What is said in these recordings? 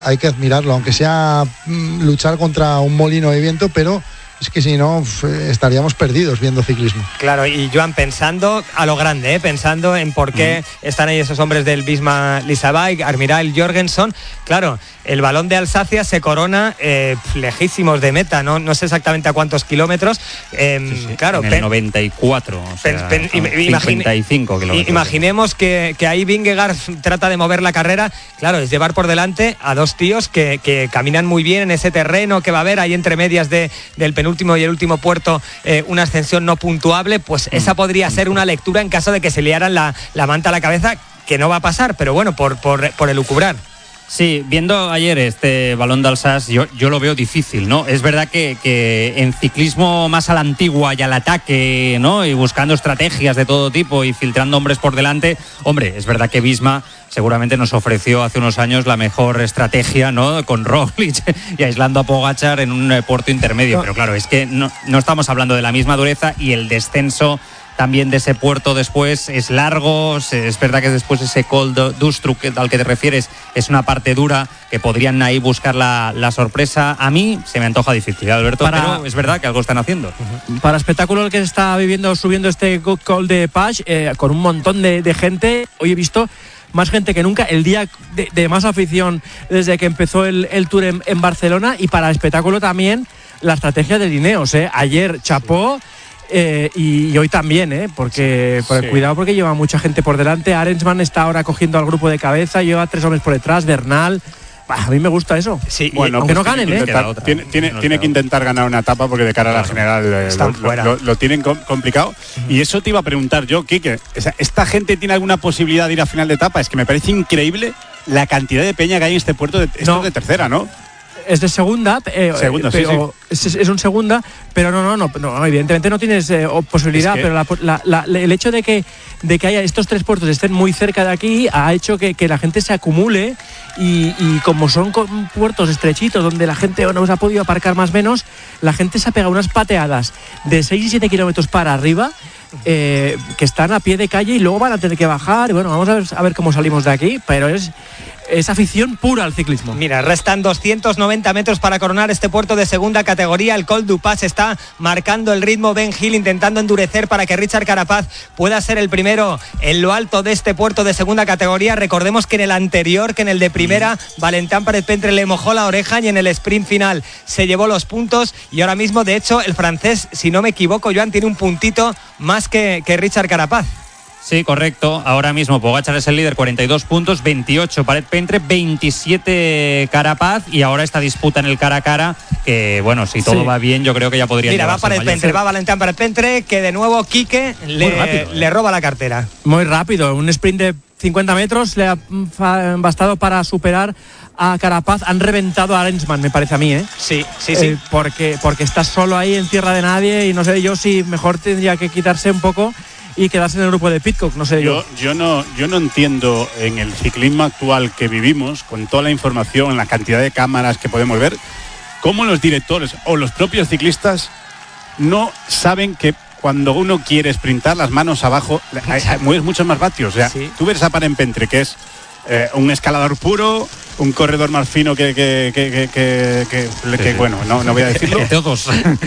hay que admirarlo, aunque sea luchar contra un molino de viento, pero es que si no estaríamos perdidos viendo ciclismo. Claro, y Joan, pensando a lo grande, pensando en por qué están ahí esos hombres del Visma Leasabike, Armiral, Jorgensen, claro, el balón de Alsacia se corona lejísimos de meta, no sé exactamente a cuántos kilómetros, claro, en el 94, o sea, 55 kilómetros. Imaginemos que ahí Vingegaard trata de mover la carrera, claro, es llevar por delante a dos tíos que caminan muy bien en ese terreno que va a haber ahí entre medias del penúltimo y el último puerto, una ascensión no puntuable, pues esa podría ser una lectura en caso de que se liaran la manta a la cabeza, que no va a pasar, pero bueno, por elucubrar. Sí, viendo ayer este balón de Alsace, yo lo veo difícil, ¿no? Es verdad que en ciclismo más a la antigua y al ataque, ¿no? Y buscando estrategias de todo tipo y filtrando hombres por delante, hombre, es verdad que Visma seguramente nos ofreció hace unos años la mejor estrategia, ¿no? Con Roglic y aislando a Pogačar en un puerto intermedio. Pero claro, es que no estamos hablando de la misma dureza, y el descenso también de ese puerto después es largo. Es verdad que después ese Col d'Ustruc al que te refieres es una parte dura, que podrían ahí buscar la sorpresa. A mí se me antoja difícil, Alberto, pero es verdad que algo están haciendo. Para espectáculo el que se está subiendo este Col de Page, con un montón de gente. Hoy he visto más gente que nunca, el día de más afición desde que empezó el Tour en Barcelona, y para espectáculo también la estrategia de Ineos. Ayer chapó. Y hoy también, porque cuidado, porque lleva mucha gente por delante. Arensman está ahora cogiendo al grupo de cabeza, lleva 3 hombres por detrás, Bernal. A mí me gusta eso. Sí, bueno, aunque no ganen, tiene que intentar ganar una etapa, porque de cara a la general lo tienen complicado. Y eso te iba a preguntar yo, Quique. ¿Esta gente tiene alguna posibilidad de ir a final de etapa? Es que me parece increíble la cantidad de peña que hay en este puerto. Esto es de tercera, ¿no? Es de segunda, pero sí. Es un segunda, pero no, evidentemente no tienes posibilidad, es que pero el hecho de que haya estos 3 puertos estén muy cerca de aquí ha hecho que la gente se acumule, y como son puertos estrechitos donde la gente no se ha podido aparcar más o menos, la gente se ha pegado unas pateadas de 6 y 7 kilómetros para arriba, que están a pie de calle, y luego van a tener que bajar. Y bueno, vamos a ver cómo salimos de aquí, pero es afición pura al ciclismo. Mira, restan 290 metros para coronar este puerto de segunda categoría. El Col du Pas está marcando el ritmo. Ben Hill intentando endurecer para que Richard Carapaz pueda ser el primero en lo alto de este puerto de segunda categoría. Recordemos que en el anterior, que en el de primera, Valentin Pérez-Pentre le mojó la oreja, y en el sprint final se llevó los puntos. Y ahora mismo, de hecho, el francés, si no me equivoco, Joan, tiene un puntito más que Richard Carapaz. Sí, correcto. Ahora mismo Pogačar es el líder, 42 puntos, 28 Pérez-Pentre, 27 Carapaz, y ahora esta disputa en el cara a cara, que bueno, si todo va bien, yo creo que ya podría llevarse. Mira, va Pérez-Pentre, va Valentin Pérez-Pentre, que de nuevo Quique le roba la cartera. Muy rápido, un sprint de 50 metros le ha bastado para superar a Carapaz. Han reventado a Arensman, me parece a mí, Sí. Porque estás solo ahí en tierra de nadie, y no sé yo si mejor tendría que quitarse un poco y quedarse en el grupo de Pidcock, no sé yo. Yo no entiendo, en el ciclismo actual que vivimos, con toda la información, la cantidad de cámaras que podemos ver, cómo los directores o los propios ciclistas no saben que cuando uno quiere sprintar, las manos abajo, mueves muchos más vatios. O sea, tú ves a Pérez-Pentre, que es un escalador puro, un corredor más fino que bueno, no voy a decirlo. De todos.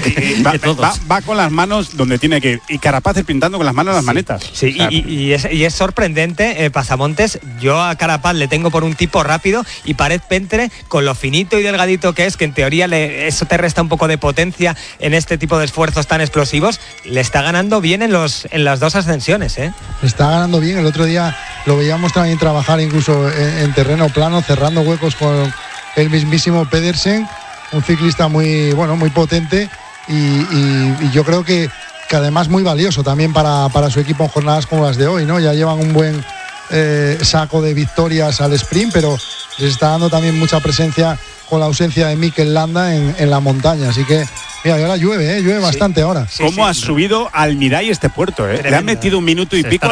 Va con las manos donde tiene que ir. Y Carapaz pintando con las manos las manetas. Sí, o sea, y es sorprendente, Pasamontes. Yo a Carapaz le tengo por un tipo rápido, y Pérez-Pentre, con lo finito y delgadito que es, que en teoría eso te resta un poco de potencia en este tipo de esfuerzos tan explosivos, le está ganando bien en las dos ascensiones. Le está ganando bien. El otro día lo veíamos también trabajar incluso en terreno plano, cerrando huecos con el mismísimo Pedersen, un ciclista muy potente, y yo creo que además muy valioso también para su equipo en jornadas como las de hoy, ¿no? Ya llevan un buen saco de victorias al sprint, pero les está dando también mucha presencia con la ausencia de Mikel Landa en la montaña, así que mira, ahora llueve bastante ahora. ¿Cómo ha subido Almiray este puerto? Le han metido 1 minuto y pico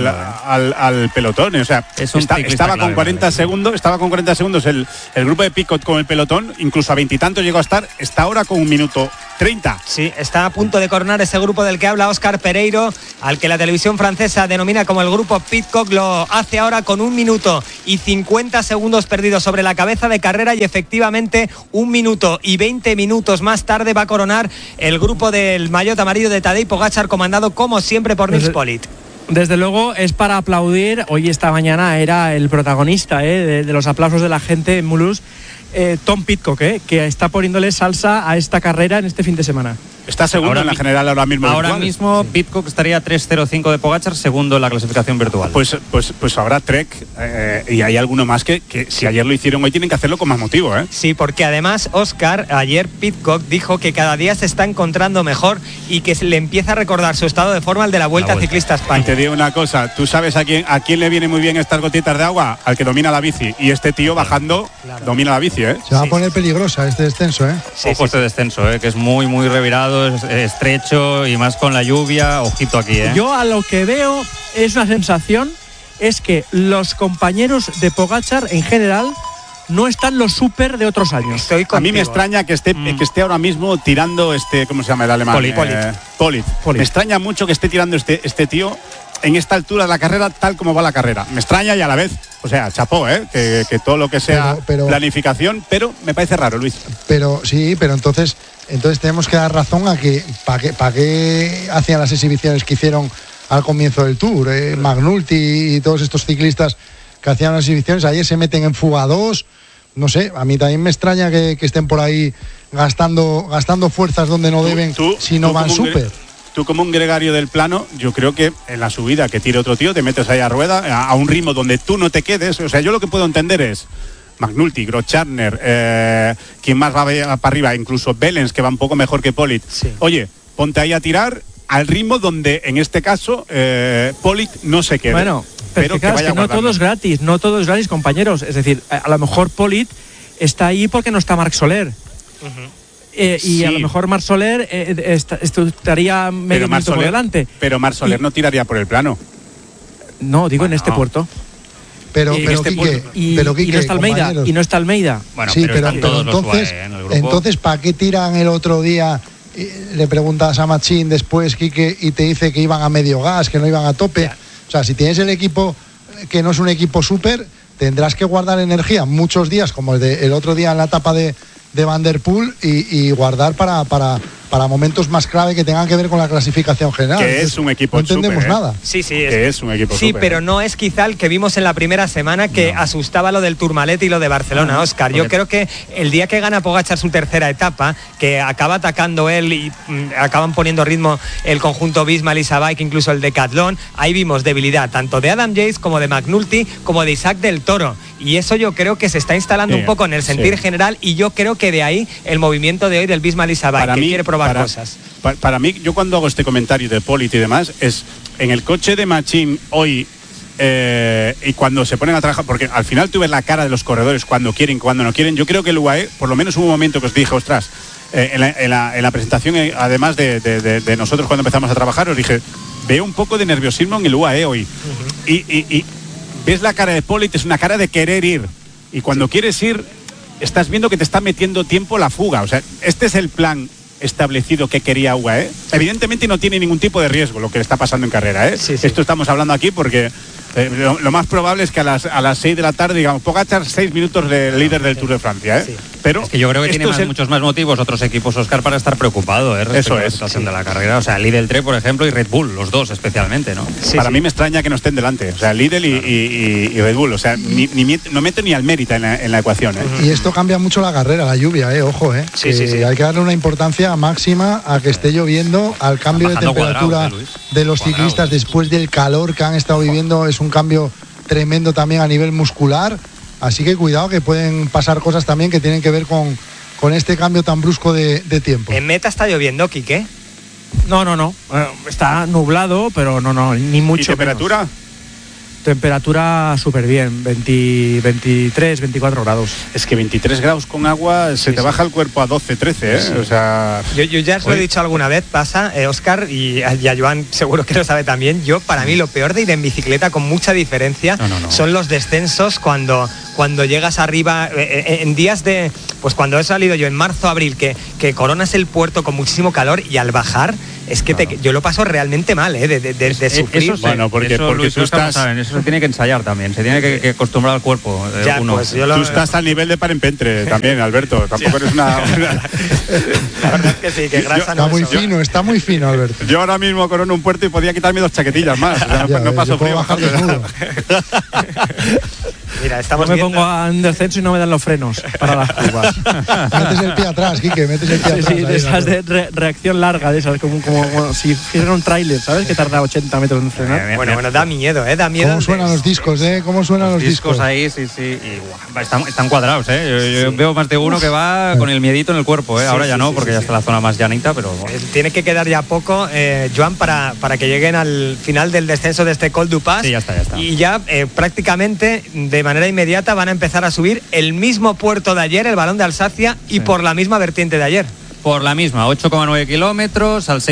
al pelotón. O sea, estaba con 40 segundos el grupo de Picot con el pelotón, incluso a 20 y tantos llegó a estar. Está ahora con 1 minuto 30. Sí, está a punto de coronar ese grupo del que habla Óscar Pereiro, al que la televisión francesa denomina como el grupo Pidcock. Lo hace ahora con 1 minuto y 50 segundos perdidos sobre la cabeza de carrera, y efectivamente 1 minuto y 20 minutos más tarde va a coronar el grupo del maillot amarillo de Tadej Pogačar, comandado como siempre por Nils Politt. Desde luego es para aplaudir. Hoy, esta mañana, era el protagonista de los aplausos de la gente en Mulhouse, Tom Pidcock, que está poniéndole salsa a esta carrera en este fin de semana. Está segundo en la general ahora mismo. Ahora mismo Pidcock estaría 3.05 de Pogačar, segundo en la clasificación virtual. Pues habrá Trek y hay alguno más que si ayer lo hicieron, hoy tienen que hacerlo con más motivo, ¿eh? Sí, porque además, Óscar, ayer Pidcock dijo que cada día se está encontrando mejor y que le empieza a recordar su estado de forma al de la Vuelta Ciclista a España. Y te digo una cosa, ¿tú sabes a quién le viene muy bien estas gotitas de agua? Al que domina la bici. Y este tío bajando domina la bici, ¿eh? Se va a poner peligrosa este descenso, ¿eh? Ojo este descenso, que es muy, muy revirado, es estrecho, y más con la lluvia. Ojito aquí, ¿eh? Yo a lo que veo es una sensación, es que los compañeros de Pogačar en general no están los súper de otros años. A mí me extraña que esté ahora mismo tirando ¿cómo se llama el alemán? Politt. Me extraña mucho que esté tirando este tío en esta altura de la carrera, tal como va la carrera. Me extraña, y a la vez, o sea, chapó, que todo lo que sea planificación, pero me parece raro, Luis. Pero entonces tenemos que dar razón a que para qué hacían las exhibiciones que hicieron al comienzo del Tour. McNulty y todos estos ciclistas que hacían las exhibiciones ayer se meten en fuga 2. No sé, a mí también me extraña que estén por ahí gastando fuerzas donde no deben, si no van súper. Tú, como un gregario del plano, yo creo que en la subida que tire otro tío, te metes ahí a rueda, a un ritmo donde tú no te quedes. O sea, yo lo que puedo entender es McNulty, Grosschartner, quien más va para arriba, incluso Bellens, que va un poco mejor que Politt. Sí. Oye, ponte ahí a tirar al ritmo donde, en este caso, Politt no se quede. Bueno, pero que vaya no todo es gratis, compañeros. Es decir, a lo mejor Politt está ahí porque no está Marc Soler. Uh-huh. Y a lo mejor Marc Soler estaría medio minuto por delante. Pero Marc Soler no tiraría por el plano. No, digo en este puerto. Pero Quique, y no está Almeida. Y no está Almeida. Bueno, sí, pero entonces, ¿para qué tiran el otro día? Le preguntas a Machín después, Quique, y te dice que iban a medio gas, que no iban a tope. Ya. O sea, si tienes el equipo que no es un equipo súper, tendrás que guardar energía muchos días, como el otro día en la etapa de Van der Poel, y guardar para momentos más clave que tengan que ver con la clasificación general. Que es un equipo no entendemos super, nada. Sí, es un equipo sí, super, pero no es quizá el que vimos en la primera semana, que asustaba lo del Tourmalet y lo de Barcelona, Óscar. Yo creo que el día que gana Pogačar su tercera etapa, que acaba atacando él y acaban poniendo ritmo el conjunto Bismal y Sabike, incluso el Decathlon, ahí vimos debilidad tanto de Adam Yates como de McNulty como de Isaac del Toro, y eso yo creo que se está instalando un poco en el sentir general, y yo creo que de ahí el movimiento de hoy del Bismal y Sabike, que quiere probar cosas. Para mí, yo cuando hago este comentario de Politt y demás, es en el coche de Machín hoy, y cuando se ponen a trabajar, porque al final tú ves la cara de los corredores cuando quieren, cuando no quieren. Yo creo que el UAE, por lo menos hubo un momento que os dije, ostras, en la presentación, además de nosotros cuando empezamos a trabajar, os dije, veo un poco de nerviosismo en el UAE hoy. Uh-huh. Y ves la cara de Politt, es una cara de querer ir, y cuando quieres ir, estás viendo que te está metiendo tiempo la fuga. O sea, este es el plan establecido que quería UAE. Evidentemente no tiene ningún tipo de riesgo lo que le está pasando en carrera, Sí. Esto estamos hablando aquí porque lo más probable es que a las 6 de la tarde, digamos, Pogačar 6 minutos de líder del Tour de Francia, Sí. Pero es que yo creo que tiene muchos más motivos otros equipos, Óscar, para estar preocupado, respecto a la situación de la carrera. O sea, Lidl 3, por ejemplo, y Red Bull, los dos especialmente, ¿no? Para mí me extraña que no estén delante. O sea, Lidl y Red Bull. O sea, no meten ni al Mérita en la ecuación. Y esto cambia mucho la carrera, la lluvia, ojo, Sí. Hay que darle una importancia máxima a que esté lloviendo, al cambio de temperatura de los ciclistas después del calor que han estado viviendo. Es un cambio tremendo también a nivel muscular. Así que cuidado, que pueden pasar cosas también que tienen que ver con este cambio tan brusco de tiempo. ¿En meta está lloviendo, Quique? No. Está nublado, pero no, ni mucho. ¿Y temperatura? Menos. Temperatura súper bien, 23, 24 grados. Es que 23 grados con agua se te baja el cuerpo a 12, 13, Sí. O sea... Yo ya os lo he dicho alguna vez, pasa, Óscar, y a Joan seguro que lo sabe también. Para mí lo peor de ir en bicicleta con mucha diferencia son los descensos cuando cuando llegas arriba, en días de, pues cuando he salido yo en marzo, abril, que coronas el puerto con muchísimo calor y al bajar, es que yo lo paso realmente mal, de sufrir. Bueno, porque Luis, tú estás... eso se tiene que ensayar también, se tiene que acostumbrar al cuerpo. Pues tú estás al nivel de Parenpentre también, Alberto. Tampoco eres una... La verdad es que sí, que grasa no es. Está muy fino, Alberto. Yo ahora mismo corono un puerto y podía quitarme 2 chaquetillas más. O sea, no paso frío. Mira, estamos me pongo en descenso y no me dan los frenos para las curvas. Metes el pie atrás, Quique, metes el pie atrás. Sí, de esas de reacción larga, de esas, como si hiciera un tráiler, ¿sabes? Que tarda 80 metros en frenar. Bueno, da miedo, da miedo. ¿Cómo suenan los discos, ¿Cómo suenan los discos? Ahí, sí. Y, están cuadrados, Yo veo más de uno que va con el miedito en el cuerpo, Ahora ya no, porque ya está la zona más llanita, pero... Bueno. Tiene que quedar ya poco, Joan, para que lleguen al final del descenso de este Col du Pas. Sí, ya está. Y ya prácticamente de manera inmediata van a empezar a subir el mismo puerto de ayer, el Balón de Alsacia, y por la misma vertiente de ayer. Por la misma, 8,9 kilómetros al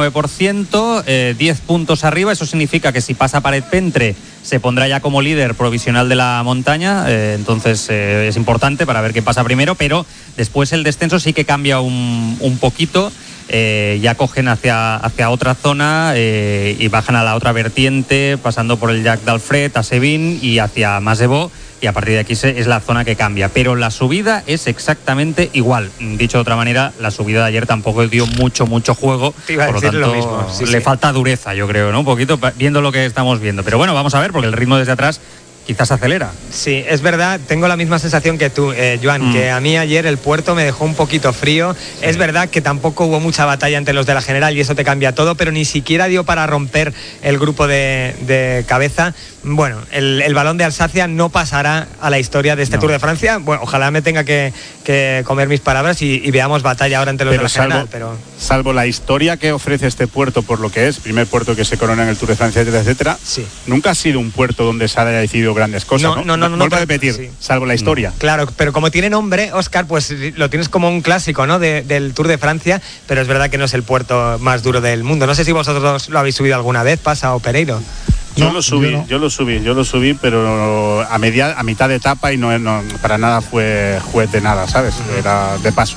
6,9%, 10 puntos arriba. Eso significa que si pasa Parenpentre se pondrá ya como líder provisional de la montaña, entonces es importante para ver qué pasa primero, pero después el descenso sí que cambia un poquito. Ya cogen hacia otra zona y bajan a la otra vertiente, pasando por el Llac d'Alfred, a Sevin y hacia Masebó, y a partir de aquí es la zona que cambia, pero la subida es exactamente igual. Dicho de otra manera, la subida de ayer tampoco dio mucho juego, por lo tanto lo mismo. le falta dureza, yo creo, ¿no? Un poquito viendo lo que estamos viendo, pero bueno, vamos a ver, porque el ritmo desde atrás quizás acelera. Sí, es verdad, tengo la misma sensación que tú, Joan, que a mí ayer el puerto me dejó un poquito frío. Sí. Es verdad que tampoco hubo mucha batalla entre los de la general y eso te cambia todo, pero ni siquiera dio para romper el grupo de cabeza. Bueno, el Balón de Alsacia no pasará a la historia de este Tour de Francia. Bueno, ojalá me tenga que comer mis palabras y veamos batalla ahora entre los de la general. Salvo la historia que ofrece este puerto por lo que es, primer puerto que se corona en el Tour de Francia, etcétera, sí. Nunca ha sido un puerto donde se haya decidido grandes cosas, ¿no? Vuelvo a repetir, sí. Salvo la historia. Claro, pero como tiene nombre, Óscar, pues lo tienes como un clásico, ¿no? del Tour de Francia, pero es verdad que no es el puerto más duro del mundo. No sé si vosotros lo habéis subido alguna vez, Pasa o Pereiro. Yo lo subí, pero a mitad de etapa y no para nada fue de nada, ¿sabes? Era de paso.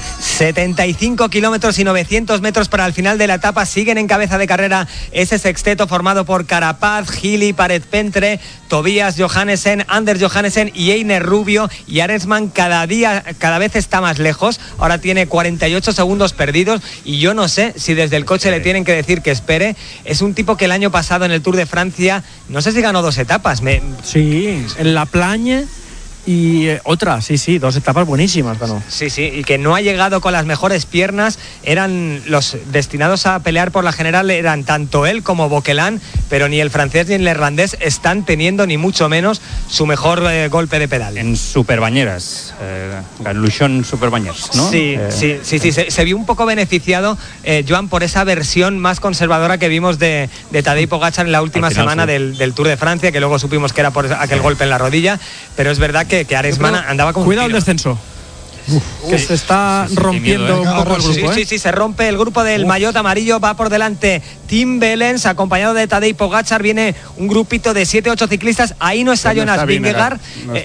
75 kilómetros y 900 metros para el final de la etapa. Siguen en cabeza de carrera ese sexteto formado por Carapaz, Gili, Parenpentre, Tobias Johannesen, Anders Johannesen y Einer Rubio. Y Arensman cada vez está más lejos. Ahora tiene 48 segundos perdidos y yo no sé si desde el coche le tienen que decir que espere. Es un tipo que el año pasado en el Tour de Francia, no sé si ganó 2 etapas. Sí, en La Plagne y otra, sí, 2 etapas buenísimas ganó. Sí, y que no ha llegado con las mejores piernas. Eran los destinados a pelear por la general, eran tanto él como Boquelán, pero ni el francés ni el neerlandés están teniendo ni mucho menos su mejor golpe de pedal. En Superbañeras, Luchon Superbañeras, ¿no? Sí, se vio un poco beneficiado, Joan, por esa versión más conservadora que vimos de Tadej Pogačar en la última semana del Tour de Francia, que luego supimos que era por aquel golpe en la rodilla, pero es verdad que Arensman andaba con... Cuidado el descenso. Que se está rompiendo un poco el grupo. Sí, se rompe el grupo del maillot amarillo. Va por delante Tim Wellens, acompañado de Tadej Pogačar. Viene un grupito de 7-8 ciclistas. Ahí no está Jonas Vingegaard.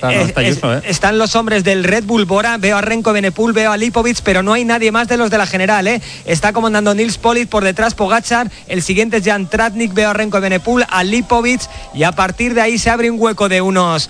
Están los hombres del Red Bull Bora. Veo a Renko Evenepoel, veo a Lipovic, pero no hay nadie más de los de la general, Está comandando Nils Politt, por detrás Pogačar. El siguiente es Jan Tratnik. Veo a Renko Evenepoel, a Lipovic, y a partir de ahí se abre un hueco de unos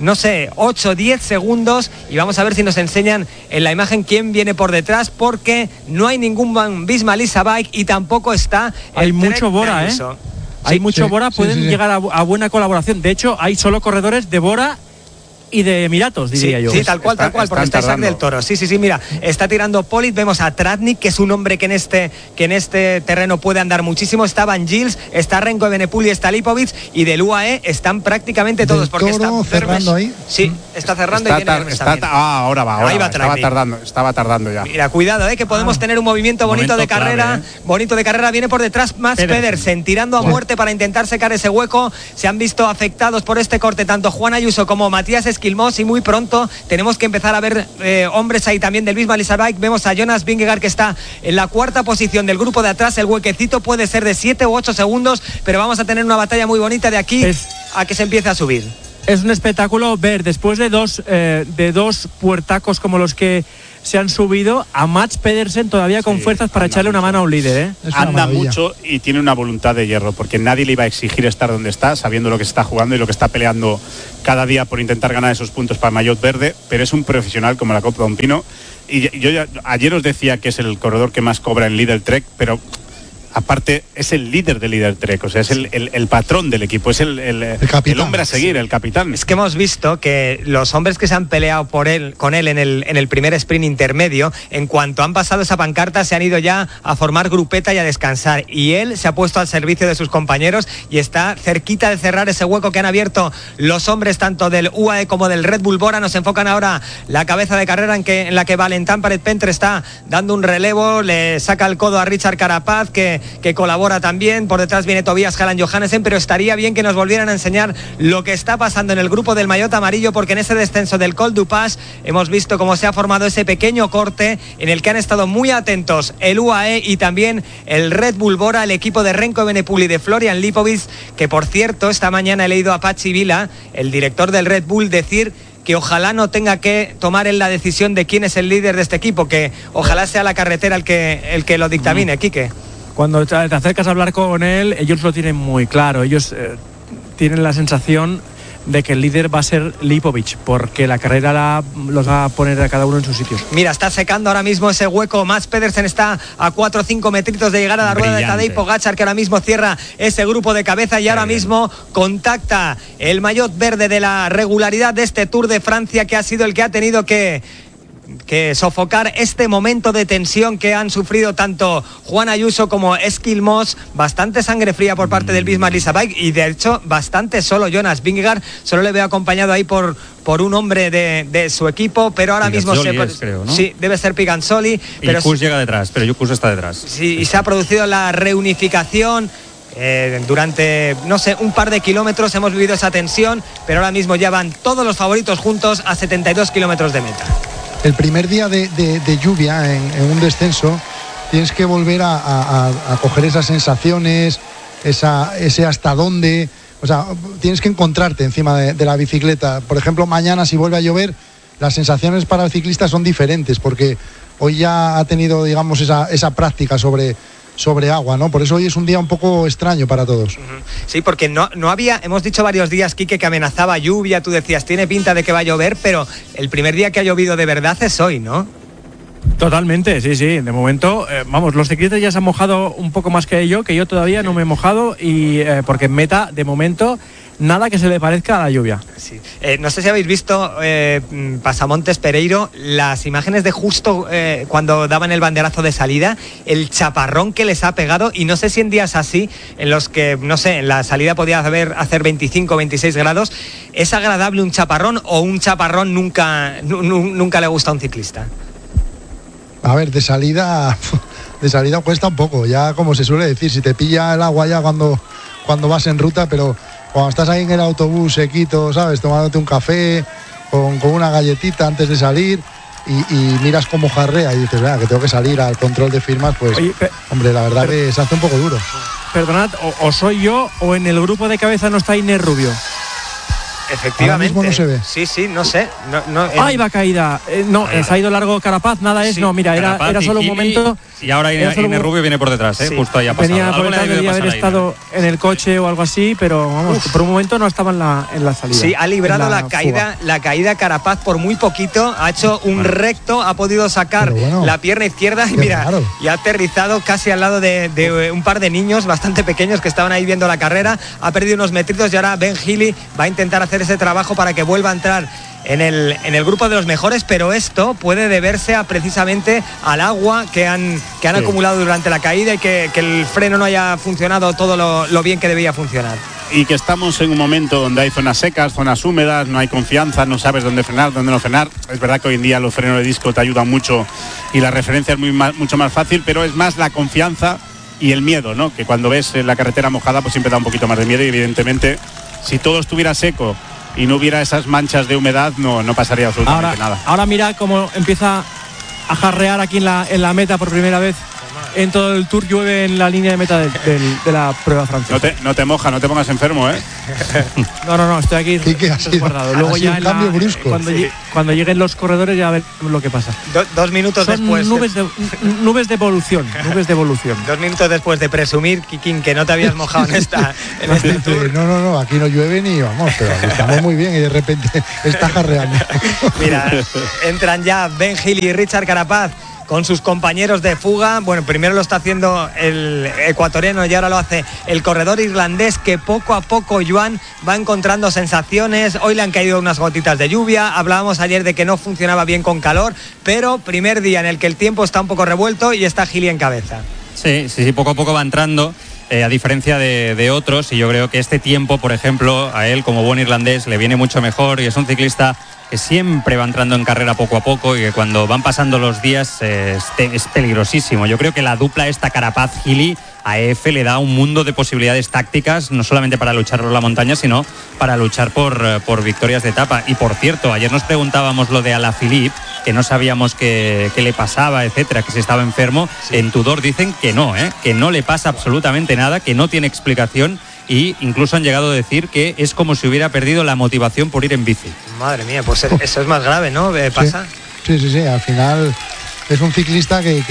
8-10 segundos, y vamos a ver si nos enseñan en la imagen quién viene por detrás, porque no hay ningún Visma Lease Bike y tampoco está hay mucho Bora, hay mucho Bora, pueden llegar a buena colaboración. De hecho, hay solo corredores de Bora y de Emiratos, diría yo. Sí, tal cual, porque está Isaac del Toro. Sí, mira, está tirando Politt, vemos a Tratnik, que es un hombre que en este terreno puede andar muchísimo. Está Van Gils, está Renko Evenepoel y está Lipovic, y del UAE están prácticamente todos, porque está cerrando ahí. Sí, está cerrando y viene ahora va. Estaba tardando ya. Mira, cuidado, que podemos tener un movimiento bonito de carrera. Bonito de carrera, viene por detrás Mats Pedersen, tirando a muerte para intentar secar ese hueco. Se han visto afectados por este corte tanto Juan Ayuso como Matías Esquilmós, y muy pronto tenemos que empezar a ver hombres ahí también del Visma Lease Bike. Vemos a Jonas Vingegaard, que está en la 4ª posición del grupo de atrás. El huequecito puede ser de 7 u 8 segundos, pero vamos a tener una batalla muy bonita de aquí a que se empiece a subir. Es un espectáculo ver, después de dos puertacos como los que se han subido, a Mats Pedersen todavía con fuerzas para echarle una mano a un líder. Anda mucho y tiene una voluntad de hierro, porque nadie le iba a exigir estar donde está, sabiendo lo que se está jugando y lo que está peleando cada día por intentar ganar esos puntos para el maillot verde, pero es un profesional como la Copa Don Pino. Y yo ayer os decía que es el corredor que más cobra en Líder Trek, pero aparte es el líder del Líder Trek, o sea, es el patrón del equipo, es el hombre a seguir, el capitán. Es que hemos visto que los hombres que se han peleado con él en el primer sprint intermedio, en cuanto han pasado esa pancarta, se han ido ya a formar grupeta y a descansar. Y él se ha puesto al servicio de sus compañeros y está cerquita de cerrar ese hueco que han abierto los hombres tanto del UAE como del Red Bull Bora. Nos enfocan ahora la cabeza de carrera en la que Valentin Paret-Pentre está dando un relevo, le saca el codo a Richard Carapaz, que colabora también. Por detrás viene Tobias Hallan Johannessen, pero estaría bien que nos volvieran a enseñar lo que está pasando en el grupo del maillot amarillo, porque en ese descenso del Col du Pas hemos visto cómo se ha formado ese pequeño corte en el que han estado muy atentos el UAE y también el Red Bull Bora, el equipo de Renko Evenepoel y de Florian Lipovic, que por cierto esta mañana he leído a Patxi Vila, el director del Red Bull, decir que ojalá no tenga que tomar él la decisión de quién es el líder de este equipo, que ojalá sea la carretera el que lo dictamine. Quique. Cuando te acercas a hablar con él, ellos lo tienen muy claro. Ellos tienen la sensación de que el líder va a ser Lipovic, porque la carrera los va a poner a cada uno en sus sitios. Mira, está secando ahora mismo ese hueco. Mats Pedersen está a 4 o 5 metritos de llegar a la rueda de Tadej Pogačar, que ahora mismo cierra ese grupo de cabeza y ahora mismo contacta el maillot verde de la regularidad de este Tour de Francia, que ha sido el que ha tenido que sofocar este momento de tensión que han sufrido tanto Juan Ayuso como Eskil Moss. Bastante sangre fría por parte del Bismarck Lisa Bike y de hecho bastante solo Jonas Vingegaard. Solo le veo acompañado ahí por un hombre de su equipo, pero ahora mismo creo, ¿no? Sí, debe ser Piganzoli. Y Kuss llega detrás, pero Kuss está detrás. Sí, y se ha producido la reunificación. Durante, no sé, un par de kilómetros hemos vivido esa tensión, pero ahora mismo ya van todos los favoritos juntos a 72 kilómetros de meta. El primer día de lluvia en un descenso tienes que volver a coger esas sensaciones, ese hasta dónde, o sea, tienes que encontrarte encima de la bicicleta. Por ejemplo, mañana si vuelve a llover, las sensaciones para el ciclista son diferentes, porque hoy ya ha tenido, digamos, esa práctica sobre agua, ¿no? Por eso hoy es un día un poco extraño para todos. Sí, porque no había, hemos dicho varios días, Quique, que amenazaba lluvia, tú decías, tiene pinta de que va a llover, pero el primer día que ha llovido de verdad es hoy, ¿no? Totalmente, sí. De momento, los ciclistas ya se han mojado un poco más que yo todavía no me he mojado, y porque en meta, de momento, nada que se le parezca a la lluvia. Sí. No sé si habéis visto, Pasamontes Pereiro, las imágenes de justo cuando daban el banderazo de salida, el chaparrón que les ha pegado, y no sé si en días así, en los que, no sé, en la salida podía hacer 25 o 26 grados, ¿es agradable un chaparrón o un chaparrón nunca le gusta a un ciclista? A ver, de salida cuesta un poco, ya como se suele decir, si te pilla el agua ya cuando vas en ruta, pero cuando estás ahí en el autobús sequito, ¿sabes? Tomándote un café con una galletita antes de salir y miras cómo jarrea y dices, que tengo que salir al control de firmas, pues, oye, hombre, la verdad que se hace un poco duro. Perdonad, o soy yo o en el grupo de cabeza no está Inés Rubio. Efectivamente. Ahora mismo no se ve. Sí, no sé. ¡Ay, va caída! Se ha ido largo Carapaz, nada es. Sí, no, mira, era solo un momento. Y ahora Inés Rubio viene por detrás, sí. Justo ahí ha pasado. Venía por detrás, debería haber estado en el coche o algo así, pero vamos, por un momento no estaba en la salida. Sí, ha librado la caída Carapaz por muy poquito, ha hecho un recto, ha podido sacar la pierna izquierda y mira, y ha aterrizado casi al lado de un par de niños bastante pequeños que estaban ahí viendo la carrera, ha perdido unos metritos y ahora Ben Healy va a intentar hacer ese trabajo para que vuelva a entrar en el grupo de los mejores, pero esto puede deberse precisamente al agua que han acumulado durante la caída y que el freno no haya funcionado todo lo bien que debía funcionar. Y que estamos en un momento donde hay zonas secas, zonas húmedas, no hay confianza, no sabes dónde frenar, dónde no frenar. Es verdad que hoy en día los frenos de disco te ayudan mucho y la referencia es mucho más fácil, pero es más la confianza y el miedo, ¿no? Que cuando ves la carretera mojada pues siempre da un poquito más de miedo y evidentemente si todo estuviera seco y no hubiera esas manchas de humedad, no pasaría absolutamente nada. Ahora mira cómo empieza a jarrear aquí en la meta por primera vez en todo el Tour llueve en la línea de meta de la prueba francesa. No te moja, no te pongas enfermo, ¿eh? No, estoy aquí resguardado. Luego ya un cambio brusco. Cuando lleguen los corredores ya ver lo que pasa. 2 minutos Son después. Nubes de evolución. 2 minutos después de presumir, Kikín, que no te habías mojado en este Tour. No, aquí no llueve ni vamos, pero estamos muy bien y de repente está jarreando. Mira, entran ya Ben Hill y Richard Carapaz con sus compañeros de fuga. Bueno, primero lo está haciendo el ecuatoriano y ahora lo hace el corredor irlandés, que poco a poco, Joan, va encontrando sensaciones. Hoy le han caído unas gotitas de lluvia. Hablábamos ayer de que no funcionaba bien con calor, pero primer día en el que el tiempo está un poco revuelto y está Gili en cabeza. Sí, poco a poco va entrando. A diferencia de otros, y yo creo que este tiempo, por ejemplo, a él como buen irlandés le viene mucho mejor, y es un ciclista que siempre va entrando en carrera poco a poco y que cuando van pasando los días es peligrosísimo. Yo creo que la dupla esta Carapaz-Gili a EF le da un mundo de posibilidades tácticas, no solamente para luchar por la montaña, sino para luchar por victorias de etapa. Y por cierto, ayer nos preguntábamos lo de Alaphilippe, que no sabíamos qué le pasaba, etcétera, que si estaba enfermo. Sí. En Tudor dicen que no le pasa absolutamente nada, que no tiene explicación, y incluso han llegado a decir que es como si hubiera perdido la motivación por ir en bici. Madre mía, pues eso es más grave, ¿no? ¿Pasa? Sí, al final es un ciclista que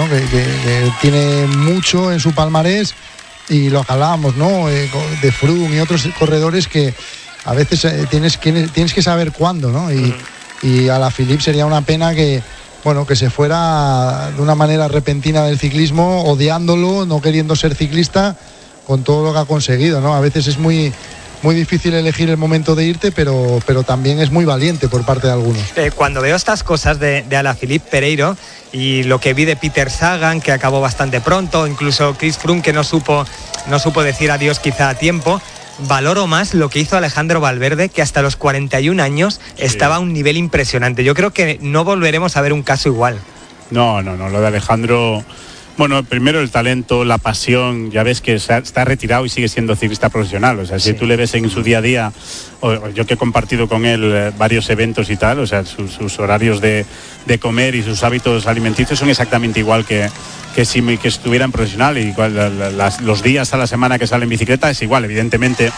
tiene mucho en su palmarés, y lo que hablábamos, ¿no? De Froome y otros corredores que a veces tienes que saber cuándo, ¿no? Y Alaphilippe sería una pena que se fuera de una manera repentina del ciclismo, odiándolo, no queriendo ser ciclista, con todo lo que ha conseguido, ¿no? A veces es muy difícil elegir el momento de irte, pero también es muy valiente por parte de algunos. Cuando veo estas cosas de Alaphilippe Pereiro y lo que vi de Peter Sagan, que acabó bastante pronto, incluso Chris Froome, que no supo decir adiós quizá a tiempo, valoro más lo que hizo Alejandro Valverde, que hasta los 41 años estaba a un nivel impresionante. Yo creo que no volveremos a ver un caso igual. No, lo de Alejandro... Bueno, primero el talento, la pasión, ya ves que está retirado y sigue siendo ciclista profesional. O sea, si tú le ves en su día a día, yo que he compartido con él varios eventos y tal, o sea, sus horarios de comer y sus hábitos alimenticios son exactamente igual que si que estuviera en profesional, y los días a la semana que sale en bicicleta es igual, evidentemente,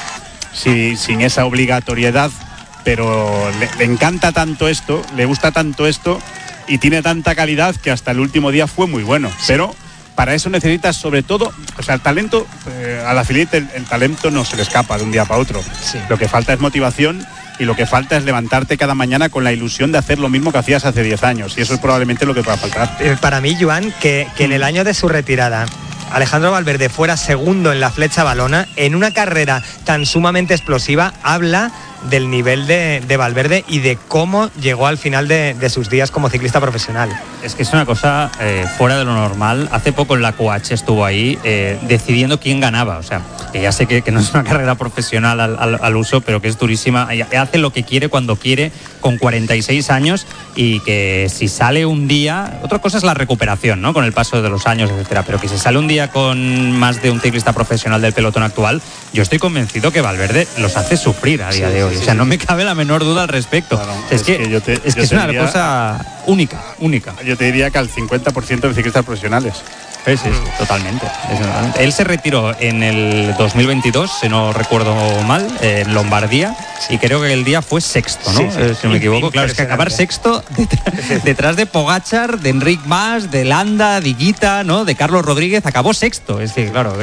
sin esa obligatoriedad, pero le encanta tanto esto, le gusta tanto esto y tiene tanta calidad que hasta el último día fue muy bueno, pero... Para eso necesitas sobre todo, o sea, el talento, a Alaphilippe el talento no se le escapa de un día para otro. Sí. Lo que falta es motivación, y lo que falta es levantarte cada mañana con la ilusión de hacer lo mismo que hacías hace 10 años. Y eso es probablemente lo que va a faltar. Para mí, Joan, que en el año de su retirada Alejandro Valverde fuera segundo en la Flecha Valona, en una carrera tan sumamente explosiva, habla del nivel de Valverde y de cómo llegó al final de sus días como ciclista profesional. Es que es una cosa fuera de lo normal. Hace poco en la Coach estuvo ahí decidiendo quién ganaba. O sea, que ya sé que no es una carrera profesional al uso, pero que es durísima. Hace lo que quiere cuando quiere, con 46 años, y que si sale un día... Otra cosa es la recuperación, ¿no? Con el paso de los años, etcétera. Pero que si sale un día con más de un ciclista profesional del pelotón actual, yo estoy convencido que Valverde los hace sufrir a día de hoy. O sea, no me cabe la menor duda al respecto. Claro, es que es una cosa única. Yo te diría que al 50% de ciclistas profesionales. Sí, totalmente. Él se retiró en el 2022, si no recuerdo mal, en Lombardía, y creo que el día fue sexto, ¿no? Si no me equivoco. Claro, es que acabar sexto detrás de Pogačar, de Enric Mas, de Landa, de Higuita, ¿no? De Carlos Rodríguez, acabó sexto. Es decir, claro,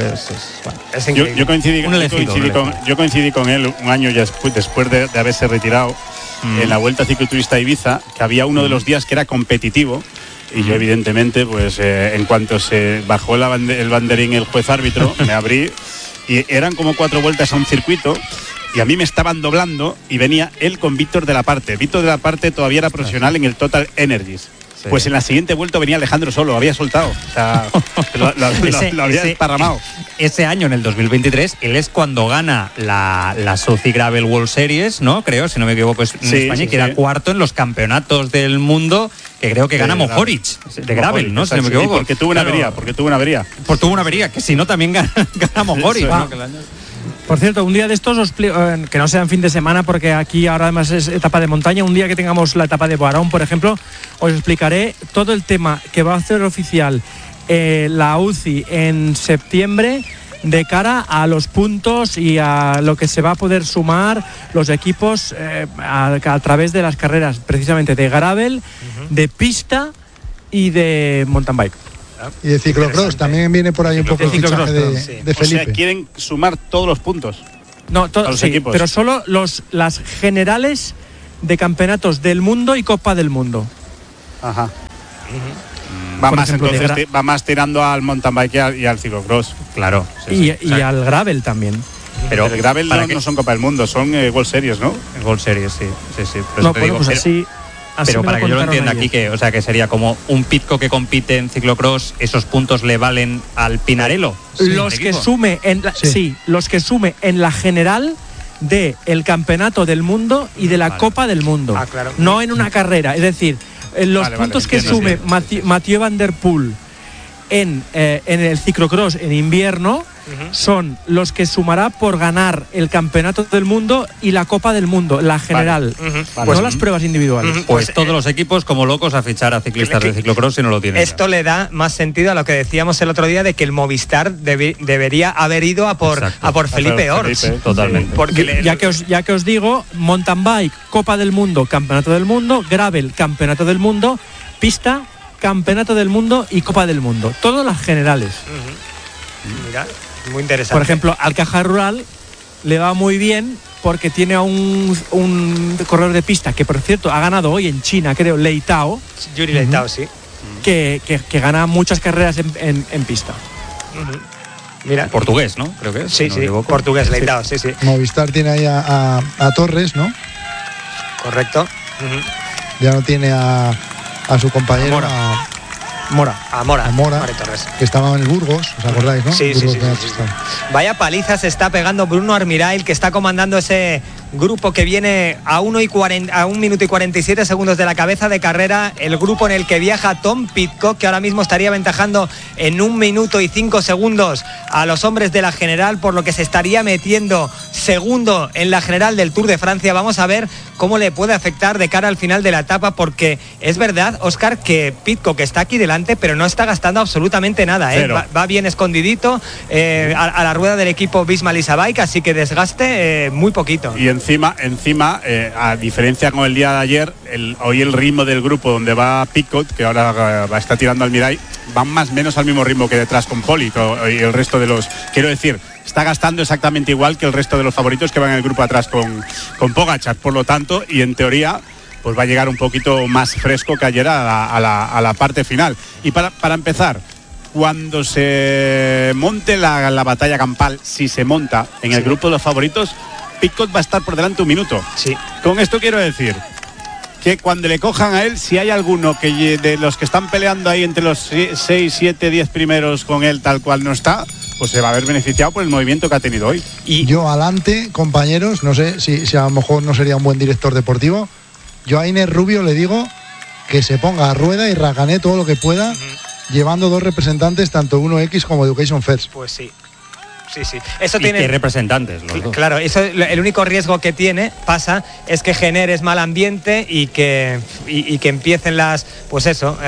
yo coincidí con él un año ya después de haberse retirado en la Vuelta Cicloturista a Ibiza, que había uno de los días que era competitivo. Y yo, evidentemente, pues en cuanto se bajó el banderín el juez árbitro, me abrí, y eran como 4 vueltas a un circuito, y a mí me estaban doblando, y venía él con Víctor de la Parte. Víctor de la Parte todavía era profesional en el Total Energies. Sí. Pues en la siguiente vuelta venía Alejandro solo, lo había soltado. O sea, lo había desparramado. Ese año, en el 2023, él es cuando gana la Soci Gravel World Series, ¿no? Creo, si no me equivoco, en España, que era cuarto en los campeonatos del mundo, que creo que gana Mohoric, de Gravel, ¿no? Si no me equivoco. Porque tuvo una avería. Tuvo una avería, que si no también gana Mohoric, ¿no? Por cierto, un día de estos, que no sea en fin de semana, porque aquí ahora además es etapa de montaña, un día que tengamos la etapa de Boarón, por ejemplo, os explicaré todo el tema que va a hacer oficial la UCI en septiembre de cara a los puntos y a lo que se va a poder sumar los equipos a través de las carreras precisamente de gravel, de pista y de mountain bike. Y de ciclocross, también viene por ahí un poco el fichaje de Felipe. O sea, quieren sumar todos los puntos. No, todos, sí, pero solo las generales de campeonatos del mundo y Copa del Mundo. Ajá. Va más tirando al mountain bike y al ciclocross. Claro. Sí, y al gravel también. Pero el gravel no son Copa del Mundo, son World Series, ¿no? World Series, sí. No, bueno, pues así pero para que yo lo entienda aquí, que sería como un Pidcock que compite en ciclocross, esos puntos le valen al Pinarello. Los que sume los que sume en la general de el campeonato del mundo y de la Copa del Mundo. Claro. No en una carrera, es decir, los puntos que sume Mathieu Van Der Poel en el ciclocross en invierno son los que sumará por ganar el campeonato del mundo y la Copa del Mundo, la general, no las pruebas individuales. Pues todos los equipos como locos a fichar a ciclistas de ciclocross si no lo tienen. Esto le da más sentido a lo que decíamos el otro día de que el Movistar debería haber ido a por Felipe Ors. Totalmente. Porque ya que os digo, mountain bike, Copa del Mundo, Campeonato del Mundo, gravel, Campeonato del Mundo, pista, Campeonato del Mundo y Copa del Mundo. Todas las generales. Mira, muy interesante. Por ejemplo, al Caja Rural le va muy bien porque tiene a un corredor de pista que, por cierto, ha ganado hoy en China, creo, Lei Tao. Yuri Lei Tao, sí. Que gana muchas carreras en pista. Mira. Portugués, ¿no? Creo que es. Sí, portugués, Lei Tao, sí. Movistar tiene ahí a Torres, ¿no? Correcto. Ya no tiene a su compañero a Mora Torres, que estaba en el Burgos, ¿os acordáis, no? Sí. Vaya paliza se está pegando Bruno Armirail, que está comandando ese grupo que viene a 1 minuto y 47 segundos de la cabeza de carrera, el grupo en el que viaja Tom Pidcock, que ahora mismo estaría aventajando en 1 minuto y 5 segundos a los hombres de la general, por lo que se estaría metiendo segundo en la general del Tour de Francia. Vamos a ver cómo le puede afectar de cara al final de la etapa, porque es verdad, Óscar, que Pidcock está aquí delante, pero no está gastando absolutamente nada, va bien escondidito a la rueda del equipo Visma-Lease Bike, así que desgaste muy poquito. Y encima, a diferencia con el día de ayer, hoy el ritmo del grupo donde va Pidcock, que ahora va a estar tirando al Mirai, van más o menos al mismo ritmo que detrás con Poli y el resto de los, quiero decir, está gastando exactamente igual que el resto de los favoritos que van en el grupo atrás con Pogačar, por lo tanto, y en teoría pues va a llegar un poquito más fresco que ayer a la parte final. Y para empezar, cuando se monte la batalla campal, si se monta en el grupo de los favoritos, Pidcock va a estar por delante 1 minuto. Sí. Con esto quiero decir que cuando le cojan a él, si hay alguno que de los que están peleando ahí entre los 6, 7, 10 primeros con él tal cual no está, pues se va a ver beneficiado por el movimiento que ha tenido hoy. Y yo adelante, compañeros, no sé si a lo mejor no sería un buen director deportivo, yo a Inés Rubio le digo que se ponga a rueda y racanee todo lo que pueda, llevando 2 representantes, tanto 1X como Education First. Pues sí. Eso y tiene representantes los dos. Claro, eso, el único riesgo que es que generes mal ambiente y que empiecen las, pues eso,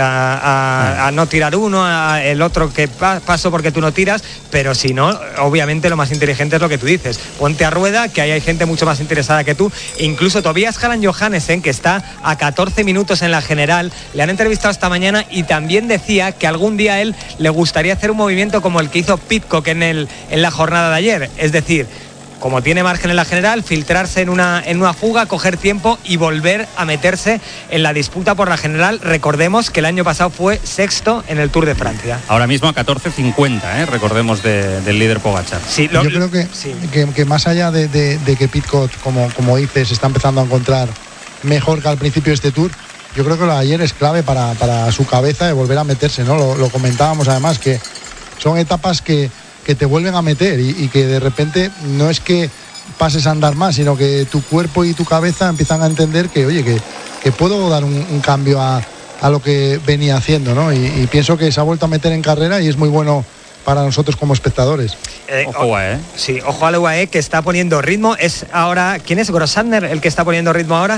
a no tirar uno, el otro que paso porque tú no tiras, pero si no, obviamente lo más inteligente es lo que tú dices, ponte a rueda, que ahí hay gente mucho más interesada que tú. Incluso Tobias Harald Johannessen, que está a 14 minutos en la general, le han entrevistado esta mañana y también decía que algún día a él le gustaría hacer un movimiento como el que hizo Pidcock en la jornada de ayer, es decir, como tiene margen en la general, filtrarse en una fuga, coger tiempo y volver a meterse en la disputa por la general. Recordemos que el año pasado fue sexto en el Tour de Francia. Ahora mismo a 14.50, recordemos del líder Pogačar. Sí, yo creo que más allá de que Pidcock, como dices, se está empezando a encontrar mejor que al principio de este Tour, yo creo que lo de ayer es clave para su cabeza de volver a meterse, ¿no? Lo comentábamos además, que son etapas que te vuelven a meter y que de repente no es que pases a andar más, sino que tu cuerpo y tu cabeza empiezan a entender que, oye, que puedo dar un cambio a lo que venía haciendo, ¿no? Y pienso que se ha vuelto a meter en carrera y es muy bueno para nosotros como espectadores. Ojo UAE. Sí, ojo al UAE, que está poniendo ritmo. Es ahora, ¿quién es? Grossandner el que está poniendo ritmo ahora.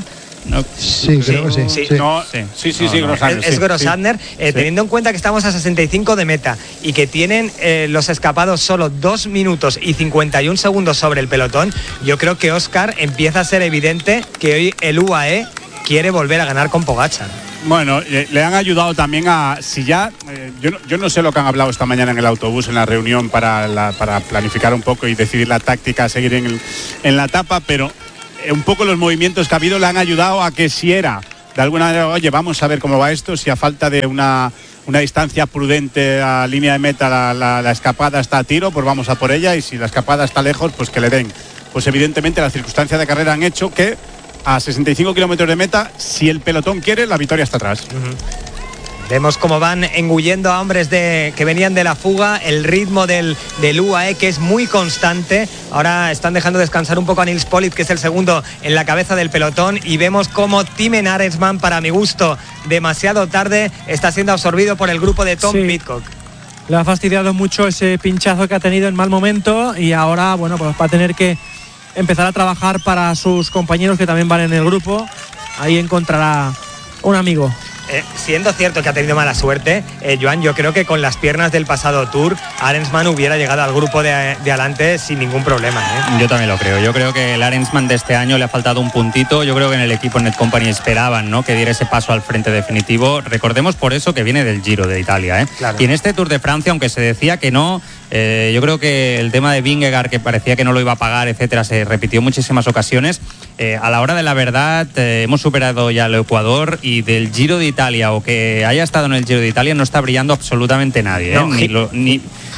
¿no? Sí, creo que sí. Grossagner. Es Grossagner, teniendo en cuenta que estamos a 65 de meta y que tienen los escapados solo 2 minutos y 51 segundos sobre el pelotón, yo creo que Óscar empieza a ser evidente que hoy el UAE quiere volver a ganar con Pogačar. Bueno, le han ayudado también a... Si ya... yo no sé lo que han hablado esta mañana en el autobús, en la reunión para planificar un poco y decidir la táctica a seguir en la etapa, pero un poco los movimientos que ha habido le han ayudado a que si era de alguna manera, oye, vamos a ver cómo va esto, si a falta de una distancia prudente a línea de meta la escapada está a tiro, pues vamos a por ella, y si la escapada está lejos, pues que le den. Pues evidentemente las circunstancias de carrera han hecho que a 65 kilómetros de meta, si el pelotón quiere, la victoria está atrás. Vemos cómo van engullendo a hombres que venían de la fuga, el ritmo del UAE, que es muy constante. Ahora están dejando descansar un poco a Nils Politt, que es el segundo en la cabeza del pelotón, y vemos cómo Thymen Arensman, para mi gusto, demasiado tarde, está siendo absorbido por el grupo de Tom Pidcock. Le ha fastidiado mucho ese pinchazo que ha tenido en mal momento, y ahora, bueno, pues va a tener que empezar a trabajar para sus compañeros que también van en el grupo. Ahí encontrará un amigo. Siendo cierto que ha tenido mala suerte, Joan, yo creo que con las piernas del pasado Tour, Arensman hubiera llegado al grupo de adelante sin ningún problema. Yo también lo creo. Yo creo que el Arensman de este año le ha faltado un puntito. Yo creo que en el equipo Netcompany esperaban, ¿no?, que diera ese paso al frente definitivo. Recordemos por eso que viene del Giro de Italia. Claro. Y en este Tour de Francia, aunque se decía que no, yo creo que el tema de Vingegaard, que parecía que no lo iba a pagar, etcétera, se repitió en muchísimas ocasiones. A la hora de la verdad, hemos superado ya el Ecuador, y del Giro de Italia, o que haya estado en el Giro de Italia, no está brillando absolutamente nadie. No, ni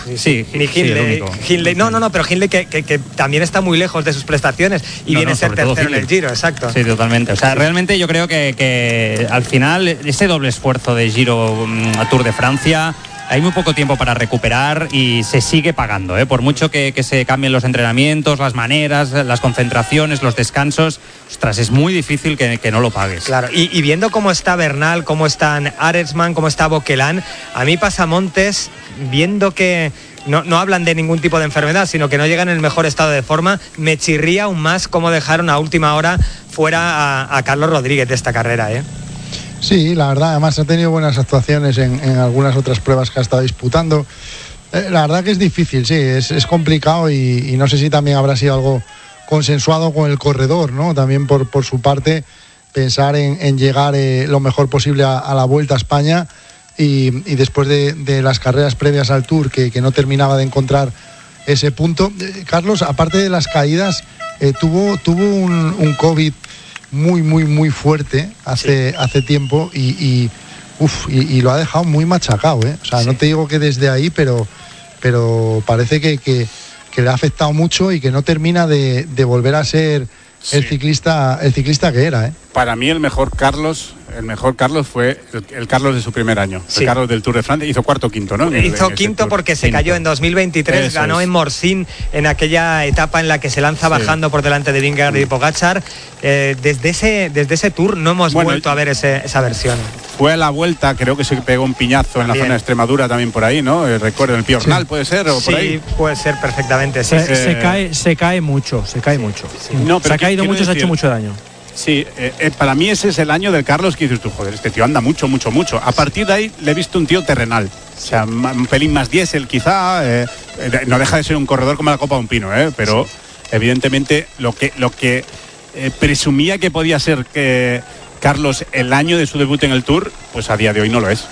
Hindley. No, pero Hindley que también está muy lejos de sus prestaciones y viene a ser tercero en el Giro, exacto. Sí, totalmente. O sea, realmente yo creo que al final ese doble esfuerzo de Giro a Tour de Francia, hay muy poco tiempo para recuperar y se sigue pagando, por mucho que se cambien los entrenamientos, las maneras, las concentraciones, los descansos. Ostras, es muy difícil que no lo pagues. Claro, y viendo cómo está Bernal, cómo están Arensman, cómo está Bauquelin, a mí Pasamontes, viendo que no hablan de ningún tipo de enfermedad, sino que no llegan en el mejor estado de forma, me chirría aún más cómo dejaron a última hora fuera a Carlos Rodríguez de esta carrera. Sí, la verdad, además ha tenido buenas actuaciones en algunas otras pruebas que ha estado disputando. La verdad que es difícil, sí, es complicado, y no sé si también habrá sido algo consensuado con el corredor, ¿no? También por su parte, pensar en llegar lo mejor posible a la Vuelta a España, y después de las carreras previas al Tour, que no terminaba de encontrar ese punto. Carlos, aparte de las caídas, tuvo un COVID muy fuerte hace tiempo, y lo ha dejado muy machacado, O sea, no te digo que desde ahí, pero parece que le ha afectado mucho y que no termina de volver a ser el ciclista que era. Para mí el mejor Carlos fue el Carlos de su primer año, el Carlos del Tour de Francia. Hizo cuarto o quinto, ¿no? Hizo quinto porque se cayó en 2023, eso ganó en Morsin, en aquella etapa en la que se lanza bajando por delante de Vingegaard y Pogačar. Desde ese Tour no hemos vuelto a ver esa versión. Fue a la Vuelta, creo que se pegó un piñazo en la zona de Extremadura también por ahí, ¿no? Recuerdo, en el Piornal, ¿puede ser? ¿O por ahí? Puede ser perfectamente. Se cae mucho. No, pero se ha caído mucho, se ha hecho mucho daño. Sí, para mí ese es el año del Carlos que dices tú, joder, este tío anda mucho. A partir de ahí le he visto un tío terrenal. O sea, un pelín más diésel quizá. No deja de ser un corredor como la copa de un pino, pero evidentemente lo que presumía que podía ser que Carlos el año de su debut en el Tour, pues a día de hoy no lo es.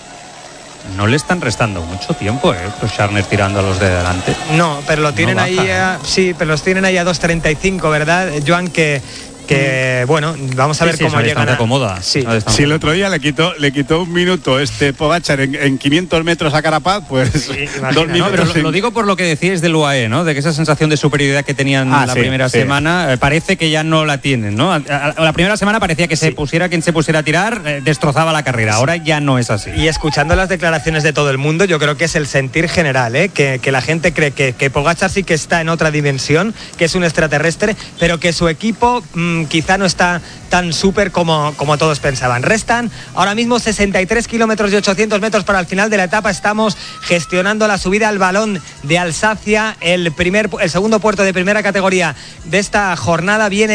No le están restando mucho tiempo, pues Scharner tirando a los de delante. No, pero lo tienen ahí pero los tienen ahí a 2.35, ¿verdad, Joan? Que bueno, vamos a ver cómo llegan acomoda. Sí, el otro día le quitó un minuto Pogačar en 500 metros a Carapaz, pues sí, 2 minutos. No, pero lo digo por lo que decíais del UAE, ¿no? De que esa sensación de superioridad que tenían la primera semana, parece que ya no la tienen, ¿no? La primera semana parecía que quien se pusiera a tirar destrozaba la carrera. Ahora ya no es así. Y escuchando las declaraciones de todo el mundo, yo creo que es el sentir general, que la gente cree que Pogačar sí que está en otra dimensión, que es un extraterrestre, pero que su equipo quizá no está tan súper como todos pensaban. Restan ahora mismo 63 kilómetros y 800 metros para el final de la etapa. Estamos gestionando la subida al Balón de Alsacia, el segundo puerto de primera categoría de esta jornada. Vienen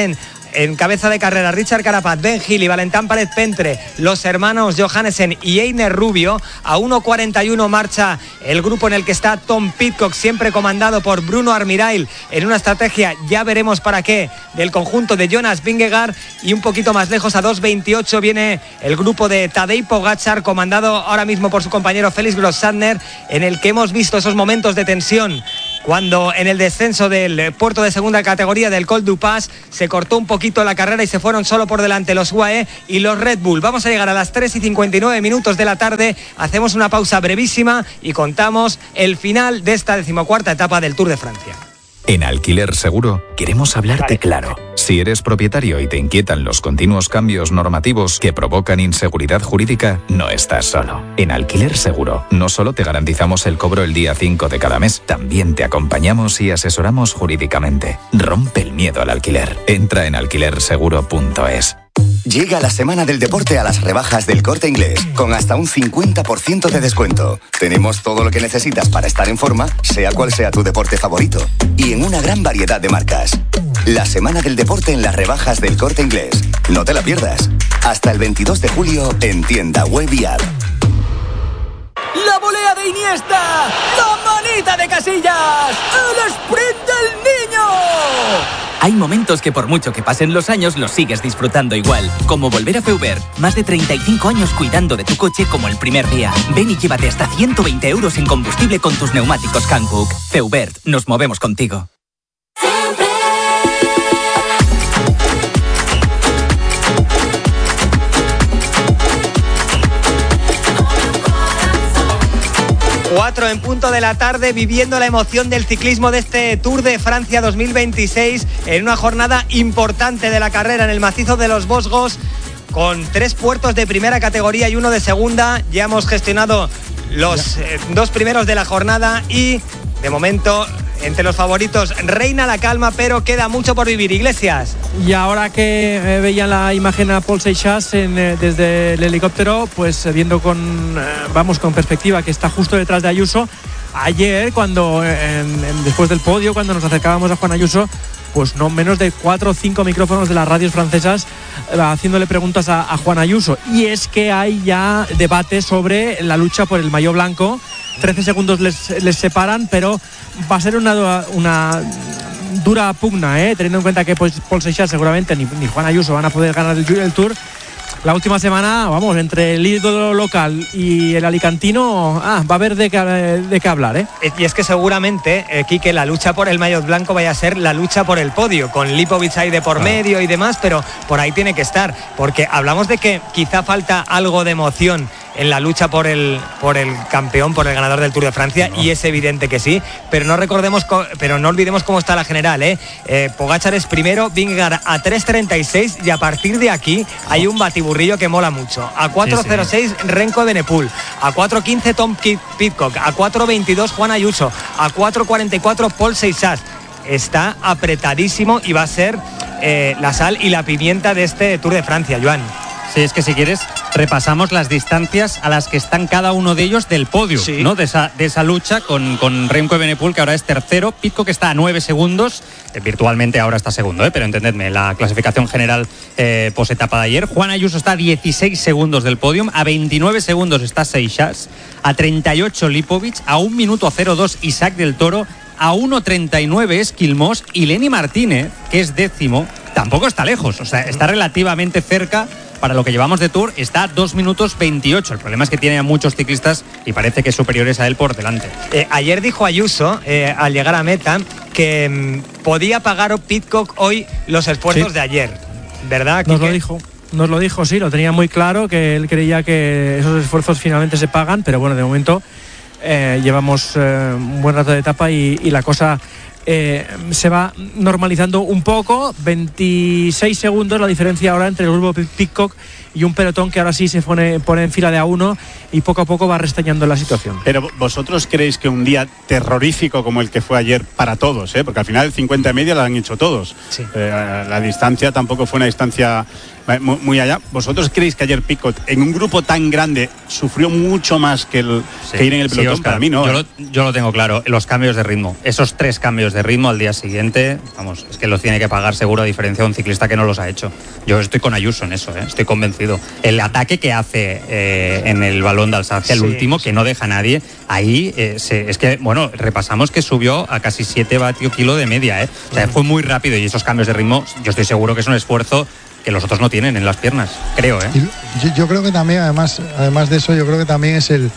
En cabeza de carrera, Richard Carapaz, Ben Hill y Valentán Párez Pentre, los hermanos Johannesen y Einer Rubio. A 1.41 marcha el grupo en el que está Tom Pidcock, siempre comandado por Bruno Armirail, en una estrategia, ya veremos para qué, del conjunto de Jonas Vingegaard. Y un poquito más lejos, a 2.28, viene el grupo de Tadej Pogačar, comandado ahora mismo por su compañero Felix Grosssadner, en el que hemos visto esos momentos de tensión cuando en el descenso del puerto de segunda categoría del Col du Pas se cortó un poquito la carrera y se fueron solo por delante los UAE y los Red Bull. Vamos a llegar a las 3:59 minutos de la tarde, hacemos una pausa brevísima y contamos el final de esta 14ª etapa del Tour de Francia. En Alquiler Seguro queremos hablarte claro. Si eres propietario y te inquietan los continuos cambios normativos que provocan inseguridad jurídica, no estás solo. En Alquiler Seguro no solo te garantizamos el cobro el día 5 de cada mes, también te acompañamos y asesoramos jurídicamente. Rompe el miedo al alquiler. Entra en alquilerseguro.es. Llega la semana del deporte a las rebajas del Corte Inglés, con hasta un 50% de descuento. Tenemos todo lo que necesitas para estar en forma, sea cual sea tu deporte favorito, y en una gran variedad de marcas. La semana del deporte en las rebajas del Corte Inglés. No te la pierdas. Hasta el 22 de julio en tienda web y app. ¡La volea de Iniesta! ¡La manita de Casillas! ¡El sprint del niño! Hay momentos que por mucho que pasen los años los sigues disfrutando igual, como volver a Feubert. Más de 35 años cuidando de tu coche como el primer día. Ven y llévate hasta 120 euros en combustible con tus neumáticos Hankook. Feubert, nos movemos contigo. 4 en punto de la tarde, viviendo la emoción del ciclismo de este Tour de Francia 2026 en una jornada importante de la carrera en el macizo de los Vosgos, con 3 puertos de primera categoría y 1 de segunda. Ya hemos gestionado los 2 primeros de la jornada y de momento entre los favoritos reina la calma, pero queda mucho por vivir. Iglesias. Y ahora que veían la imagen a Paul Seixas desde el helicóptero, pues viendo con perspectiva que está justo detrás de Ayuso. Ayer, cuando después del podio, cuando nos acercábamos a Juan Ayuso, pues no menos de 4 o 5 micrófonos de las radios francesas haciéndole preguntas a Juan Ayuso. Y es que hay ya debate sobre la lucha por el maillot blanco. 13 segundos les separan, pero va a ser una dura pugna, teniendo en cuenta que pues Paul Seixas seguramente ni Juan Ayuso van a poder ganar el Tour. La última semana, entre el ídolo local y el alicantino, va a haber de qué hablar, Y es que seguramente, Quique, la lucha por el maillot blanco vaya a ser la lucha por el podio, con Lipovic ahí de por medio y demás, pero por ahí tiene que estar, porque hablamos de que quizá falta algo de emoción en la lucha por el campeón, por el ganador del Tour de Francia, y es evidente que sí, pero no olvidemos cómo está la general, Pogačar es primero, Vingegaard a 3.36 y a partir de aquí hay un batiburrillo que mola mucho. A 4.06 Renko Evenepoel, a 4.15 Tom Pidcock, a 4.22 Juan Ayuso, a 4.44 Paul Seixas. Está apretadísimo y va a ser la sal y la pimienta de este Tour de Francia, Joan. Sí, es que si quieres repasamos las distancias a las que están cada uno de ellos del podio, sí, ¿no? De esa lucha con Remco Evenepoel, que ahora es tercero, Pidcock que está a 9 segundos, virtualmente ahora está segundo, pero entendedme, la clasificación general post etapa de ayer. Juan Ayuso está a 16 segundos del podium, a 29 segundos está Seixas, a 38 Lipovic, a 1 minuto 02 Isaac del Toro, a 1.39 es Quilmós, y Lenny Martínez, que es décimo, tampoco está lejos, o sea, está relativamente cerca. Para lo que llevamos de Tour está a 2 minutos 28. El problema es que tiene a muchos ciclistas y parece que superiores a él por delante. Ayer dijo Ayuso, al llegar a meta, que podía pagar Pidcock hoy los esfuerzos de ayer, ¿verdad? Nos lo dijo, sí, lo tenía muy claro, que él creía que esos esfuerzos finalmente se pagan, pero bueno, de momento llevamos un buen rato de etapa y la cosa se va normalizando un poco. 26 segundos la diferencia ahora entre el grupo Pidcock y un pelotón que ahora sí se pone en fila de a uno y poco a poco va restañando la situación. Pero vosotros creéis que un día terrorífico como el que fue ayer para todos, porque al final el 50 y media lo han hecho todos, sí. La distancia tampoco fue una distancia muy allá. ¿Vosotros creéis que ayer Pidcock, en un grupo tan grande, sufrió mucho más que ir en el pelotón? Oscar, para mí no. Yo lo tengo claro, los cambios de ritmo. Esos 3 cambios de ritmo al día siguiente, vamos, es que los tiene que pagar seguro, a diferencia de un ciclista que no los ha hecho. Yo estoy con Ayuso en eso, estoy convencido. El ataque que hace en el balón de Alsacia, el último, que no deja a nadie, ahí es que, bueno, repasamos que subió a casi 7 vatios kilo de media, O sea, fue muy rápido, y esos cambios de ritmo, yo estoy seguro que es un esfuerzo que los otros no tienen en las piernas, creo, Yo creo que también, además de eso, yo creo que también es el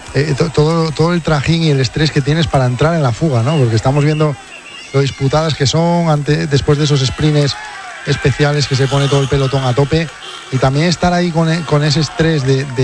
todo el trajín y el estrés que tienes para entrar en la fuga, ¿no? Porque estamos viendo lo disputadas que son después de esos sprints especiales que se pone todo el pelotón a tope, y también estar ahí con ese estrés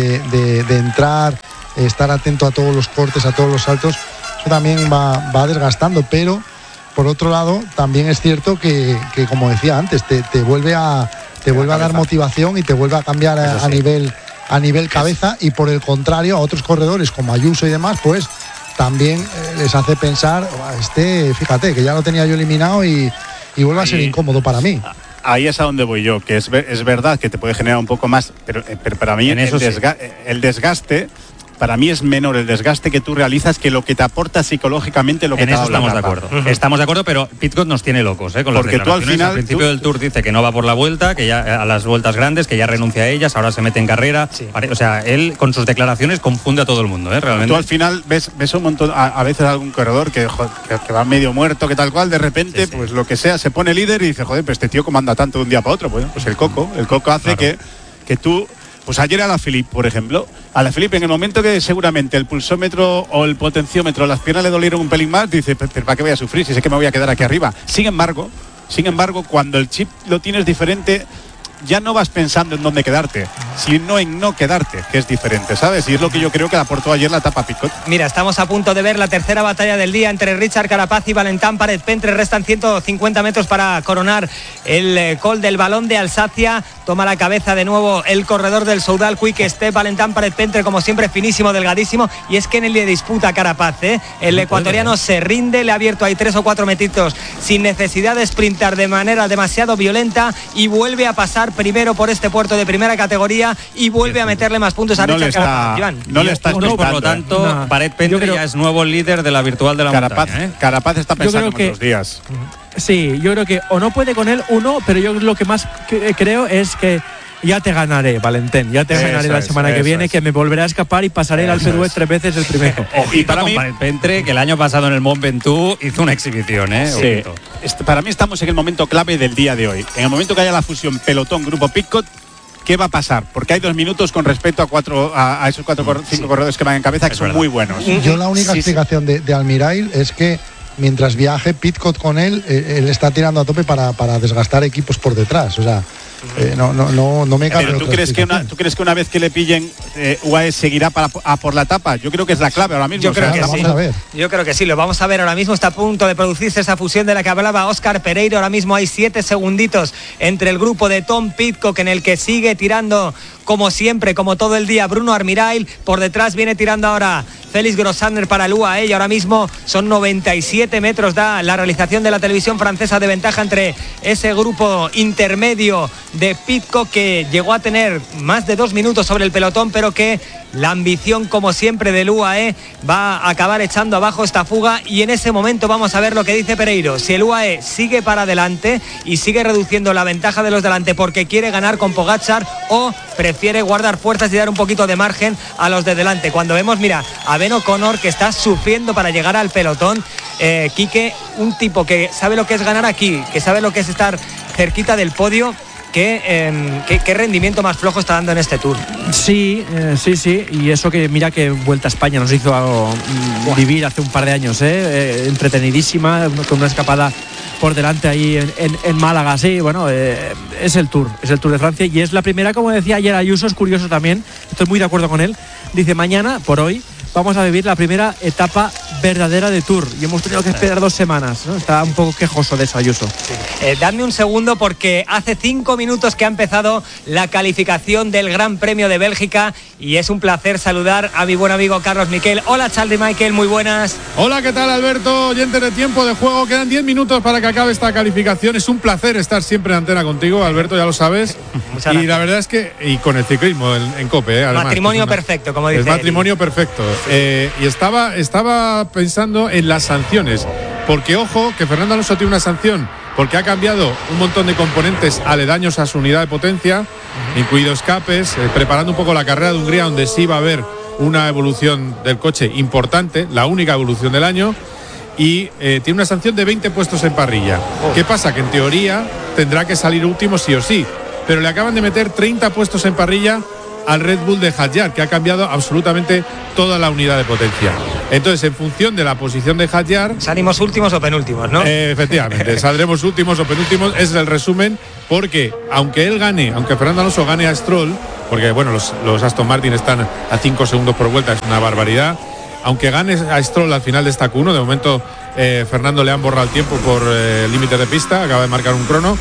de entrar, estar atento a todos los cortes, a todos los saltos, eso también va desgastando. Pero por otro lado también es cierto que como decía antes, te vuelve a dar motivación y te vuelve a cambiar a nivel cabeza, y por el contrario a otros corredores como Ayuso y demás, pues también les hace pensar, fíjate que ya lo tenía yo eliminado y vuelve a ser incómodo para mí. Ahí es a donde voy yo, que es verdad que te puede generar un poco más, pero para mí el desgaste, para mí es menor el desgaste que tú realizas que lo que te aporta psicológicamente lo que te ha dado la etapa. Estamos de acuerdo. Estamos de acuerdo, pero Pidcock nos tiene locos, con porque las tú al final, al principio del Tour dice que no va por la vuelta, que ya a las vueltas grandes, que ya renuncia a ellas, ahora se mete en carrera. Sí. O sea, él con sus declaraciones confunde a todo el mundo, realmente. Tú al final ves un montón, a veces algún corredor que va medio muerto, que tal cual, de repente, pues lo que sea, se pone líder y dice, joder, pero este tío cómo anda tanto de un día para otro. Pues el coco hace que tú. Pues ayer Alaphilippe, por ejemplo, Alaphilippe en el momento que seguramente el pulsómetro o el potenciómetro, las piernas le dolieron un pelín más, dice, pero ¿para qué voy a sufrir si sé que me voy a quedar aquí arriba? Sin embargo, cuando el chip lo tienes diferente, ya no vas pensando en dónde quedarte, sino en no quedarte, que es diferente, ¿sabes? Y es lo que yo creo que le aportó ayer la etapa Pidcock. Mira, estamos a punto de ver la tercera batalla del día entre Richard Carapaz y Valentin Pérez-Pentre. Restan 150 metros para coronar el Col del Balón de Alsacia. Toma la cabeza de nuevo el corredor del Soudal Quick Step, Valentin Pérez-Pentre, como siempre, finísimo, delgadísimo, y es que en él le disputa a Carapaz, El ecuatoriano se rinde, le ha abierto ahí 3 o 4 metitos sin necesidad de sprintar de manera demasiado violenta, y vuelve a pasar primero por este puerto de primera categoría y vuelve a meterle más puntos a Richard Carapaz. No le está por lo tanto, Pérez-Pentre ya es nuevo líder de la virtual de la montaña. Carapaz está pensando en otros días. Sí, yo creo que o no puede con él pero yo lo que más creo es que ya te ganaré, Valentín, ya te ganaré la semana que viene, que me volveré a escapar y pasaré el Alpe d'Huez 3 veces el primero. Y para mí, Pérez-Pentre, que el año pasado en el Mont Ventoux hizo una exhibición, Sí. Para mí estamos en el momento clave del día de hoy. En el momento que haya la fusión pelotón-grupo Pidcock, ¿qué va a pasar? Porque hay 2 minutos con respecto a esos 5 corredores que van en cabeza, que son muy buenos. Yo la única explicación de Almirail es que mientras viaje Pidcock con él está tirando a tope para desgastar equipos por detrás. O sea, no me cabe. Pero ¿tú crees que una vez que le pillen, UAE seguirá por la etapa? Yo creo que es la clave ahora mismo. Yo creo que sí, lo vamos a ver ahora mismo. Está a punto de producirse esa fusión de la que hablaba Óscar Pereiro. Ahora mismo hay 7 segunditos entre el grupo de Tom Pidcock, en el que sigue tirando como siempre, como todo el día, Bruno Almirail. Por detrás viene tirando ahora Félix Grossander para el UAE, y ahora mismo son 97 metros, da la realización de la televisión francesa, de ventaja entre ese grupo intermedio de Pidcock, que llegó a tener más de 2 minutos sobre el pelotón, pero que la ambición, como siempre, del UAE va a acabar echando abajo esta fuga. Y en ese momento vamos a ver lo que dice Pereiro. Si el UAE sigue para adelante y sigue reduciendo la ventaja de los delante porque quiere ganar con Pogačar, o prefiere guardar fuerzas y dar un poquito de margen a los de delante. Cuando vemos, mira, a Ben O'Connor, que está sufriendo para llegar al pelotón, Quique, un tipo que sabe lo que es ganar aquí, que sabe lo que es estar cerquita del podio. ¿Qué rendimiento más flojo está dando en este Tour? Sí, y eso que mira que Vuelta a España nos hizo vivir hace un par de años, entretenidísima, con una escapada por delante ahí en Málaga. Sí, bueno, es el Tour de Francia, y es la primera, como decía ayer Ayuso, es curioso también, estoy muy de acuerdo con él, dice, mañana, por hoy, vamos a vivir la primera etapa verdadera de Tour, y hemos tenido que esperar 2 semanas, ¿no? Está un poco quejoso de eso Ayuso. Sí. Dadme un segundo porque hace 5 minutos que ha empezado la calificación del Gran Premio de Bélgica y es un placer saludar a mi buen amigo Carlos Miquel. Hola Charlie Michael, muy buenas. Hola, ¿qué tal Alberto? Oyentes de Tiempo de Juego, quedan 10 minutos para que acabe esta calificación. Es un placer estar siempre en antena contigo, Alberto, ya lo sabes. Muchas gracias. Y la verdad es que, y con el ciclismo en COPE, además. Matrimonio perfecto, como dice. Es matrimonio perfecto. Y estaba pensando en las sanciones, porque ojo, que Fernando Alonso tiene una sanción porque ha cambiado un montón de componentes aledaños a su unidad de potencia, incluidos escapes, preparando un poco la carrera de Hungría, donde sí va a haber una evolución del coche importante, la única evolución del año, y tiene una sanción de 20 puestos en parrilla. ¿Qué pasa? Que en teoría tendrá que salir último sí o sí, pero le acaban de meter 30 puestos en parrilla al Red Bull de Hadjar, que ha cambiado absolutamente toda la unidad de potencia. Entonces, en función de la posición de Hadjar, salimos últimos o penúltimos, ¿no? Efectivamente, saldremos últimos o penúltimos, ese es el resumen, porque aunque Fernando Alonso gane a Stroll, porque bueno, los Aston Martin están a 5 segundos por vuelta, es una barbaridad, aunque gane a Stroll al final de esta Q1, de momento Fernando le han borrado el tiempo por límite de pista, acaba de marcar un crono.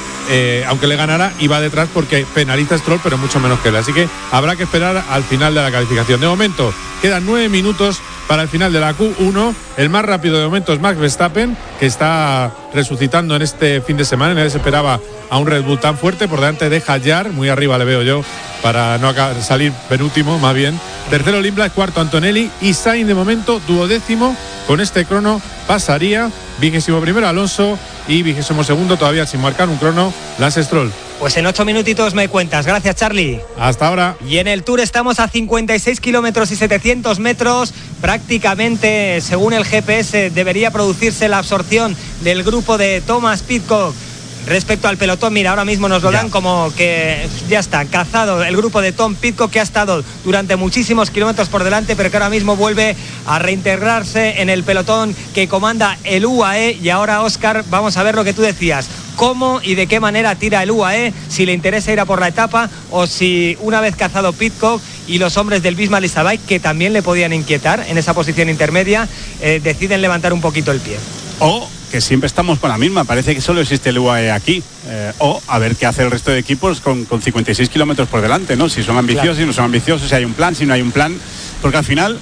Aunque le ganara, iba detrás porque penaliza a Stroll, pero mucho menos que él. Así que habrá que esperar al final de la calificación. De momento, quedan 9 minutos para el final de la Q1. El más rápido de momento es Max Verstappen, que está resucitando en este fin de semana. Nadie se esperaba a un Red Bull tan fuerte. Por delante de Hadjar, muy arriba le veo yo, para no salir penúltimo, más bien. Tercero Lindblad, cuarto Antonelli y Sainz de momento duodécimo. Con este crono pasaría 21º Alonso y 22º todavía sin marcar un crono Lance Stroll. Pues en 8 minutitos me cuentas. Gracias, Charlie. Hasta ahora. Y en el Tour estamos a 56 kilómetros y 700 metros. Prácticamente, según el GPS, debería producirse la absorción del grupo de Thomas Pidcock. Respecto al pelotón, mira, ahora mismo nos lo dan como que ya está cazado el grupo de Tom Pidcock, que ha estado durante muchísimos kilómetros por delante, pero que ahora mismo vuelve a reintegrarse en el pelotón que comanda el UAE. Y ahora, Óscar, vamos a ver lo que tú decías. ¿Cómo y de qué manera tira el UAE? Si le interesa ir a por la etapa o si una vez cazado Pidcock y los hombres del Bismarck Isabay, que también le podían inquietar en esa posición intermedia, deciden levantar un poquito el pie. O que siempre estamos con la misma, parece que solo existe el UAE aquí, o a ver qué hace el resto de equipos con 56 kilómetros por delante, ¿no? Si son ambiciosos, si no son ambiciosos, si hay un plan, si no hay un plan, porque al final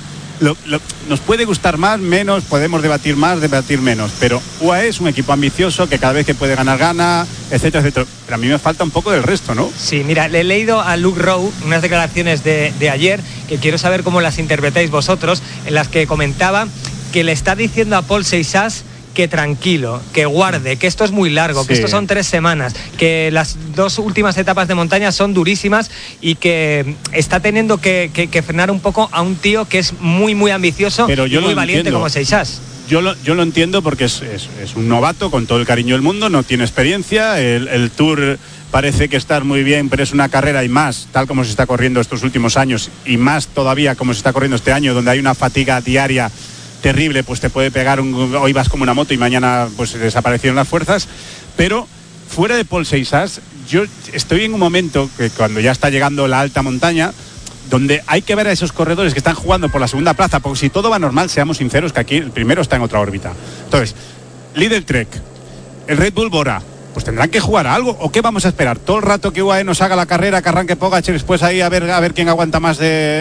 nos puede gustar más, menos, podemos debatir más, debatir menos, pero UAE es un equipo ambicioso que cada vez que puede ganar, gana, etcétera, etcétera. Pero a mí me falta un poco del resto, ¿no? Sí, mira, le he leído a Luke Rowe unas declaraciones de ayer, que quiero saber cómo las interpretáis vosotros, en las que comentaba que le está diciendo a Paul Seixas que tranquilo, que guarde, que esto es muy largo, que esto son 3 semanas, que las 2 últimas etapas de montaña son durísimas y que está teniendo que frenar un poco a un tío que es muy, muy ambicioso, pero y muy valiente como Seixas. Yo lo entiendo porque es un novato con todo el cariño del mundo, no tiene experiencia, el Tour parece que está muy bien, pero es una carrera y más, tal como se está corriendo estos últimos años y más todavía como se está corriendo este año, donde hay una fatiga diaria terrible, pues te puede pegar hoy vas como una moto y mañana pues desaparecieron las fuerzas. Pero fuera de Paul Seixas, yo estoy en un momento que cuando ya está llegando la alta montaña, donde hay que ver a esos corredores que están jugando por la segunda plaza, porque si todo va normal, seamos sinceros que aquí el primero está en otra órbita. Entonces, Lidl Trek, el Red Bull Bora, pues tendrán que jugar a algo, o qué vamos a esperar todo el rato que UAE nos haga la carrera, que arranque Pogačar, después ahí a ver quién aguanta más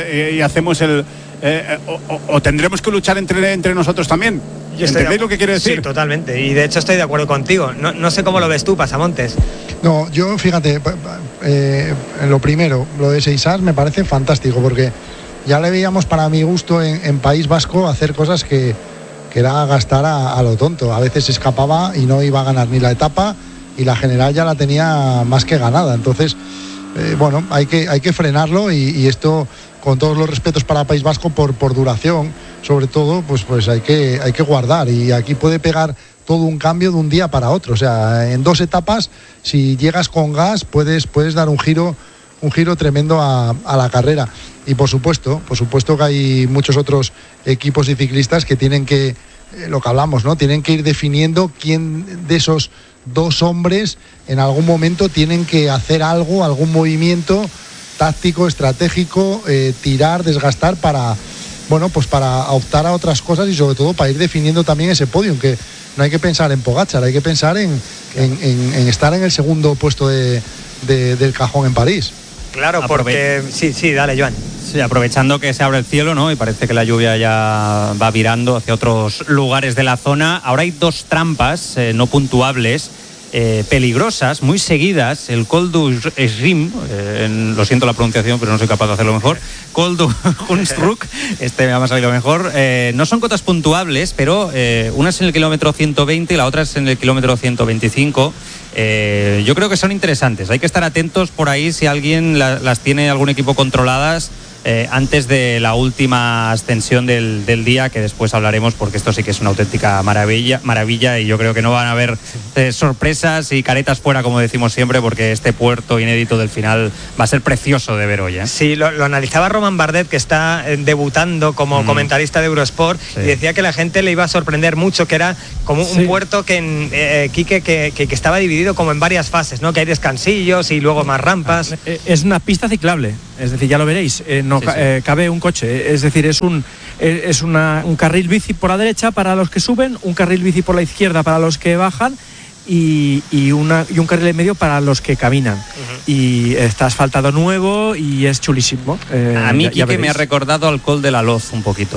y hacemos el o tendremos que luchar entre nosotros también. ¿Entendéis lo que quiero decir? Sí, totalmente, y de hecho estoy de acuerdo contigo. No sé cómo lo ves tú, Pasamontes. No, yo fíjate, lo primero, lo de Seixas me parece fantástico, porque ya le veíamos, para mi gusto, en País Vasco hacer cosas que era gastar a lo tonto. A veces se escapaba y no iba a ganar ni la etapa, y la general ya la tenía más que ganada. Entonces, bueno, hay que frenarlo, y esto, con todos los respetos para País Vasco, por duración, sobre todo, pues hay que guardar, y aquí puede pegar todo un cambio de un día para otro. O sea, en 2 etapas, si llegas con gas, puedes dar un giro tremendo a la carrera. Y por supuesto que hay muchos otros equipos y ciclistas que tienen que, lo que hablamos, ¿no? Tienen que ir definiendo quién de esos 2 hombres en algún momento tienen que hacer algo, algún movimiento táctico, estratégico, tirar, desgastar para optar a otras cosas, y sobre todo para ir definiendo también ese podium, que no hay que pensar en Pogačar, hay que pensar en estar en el segundo puesto del cajón en París. Claro, porque sí, dale, Joan. Sí, aprovechando que se abre el cielo, ¿no? Y parece que la lluvia ya va virando hacia otros lugares de la zona. Ahora hay 2 trampas no puntuables, peligrosas, muy seguidas. El Col du Esrim, lo siento la pronunciación, pero no soy capaz de hacerlo mejor. Col du Hunstruck, me ha salido mejor. No son cotas puntuables, pero una es en el kilómetro 120 y la otra es en el kilómetro 125. Yo creo que son interesantes. Hay que estar atentos por ahí si alguien las tiene algún equipo controladas antes de la última ascensión del día, que después hablaremos, porque esto sí que es una auténtica maravilla, y yo creo que no van a haber sorpresas y caretas fuera, como decimos siempre, porque este puerto inédito del final va a ser precioso de ver hoy. Sí, lo analizaba Roman Bardet, que está debutando como comentarista de Eurosport, y decía que la gente le iba a sorprender mucho, que era como un puerto que estaba dividido como en varias fases, ¿no? Que hay descansillos y luego más rampas. Es una pista ciclable, es decir, ya lo veréis. Cabe un coche, es decir, es un carril bici por la derecha para los que suben, un carril bici por la izquierda para los que bajan y un carril en medio para los que caminan. Y está asfaltado nuevo y es chulísimo. A mí Quique me ha recordado al Col de la Loz un poquito,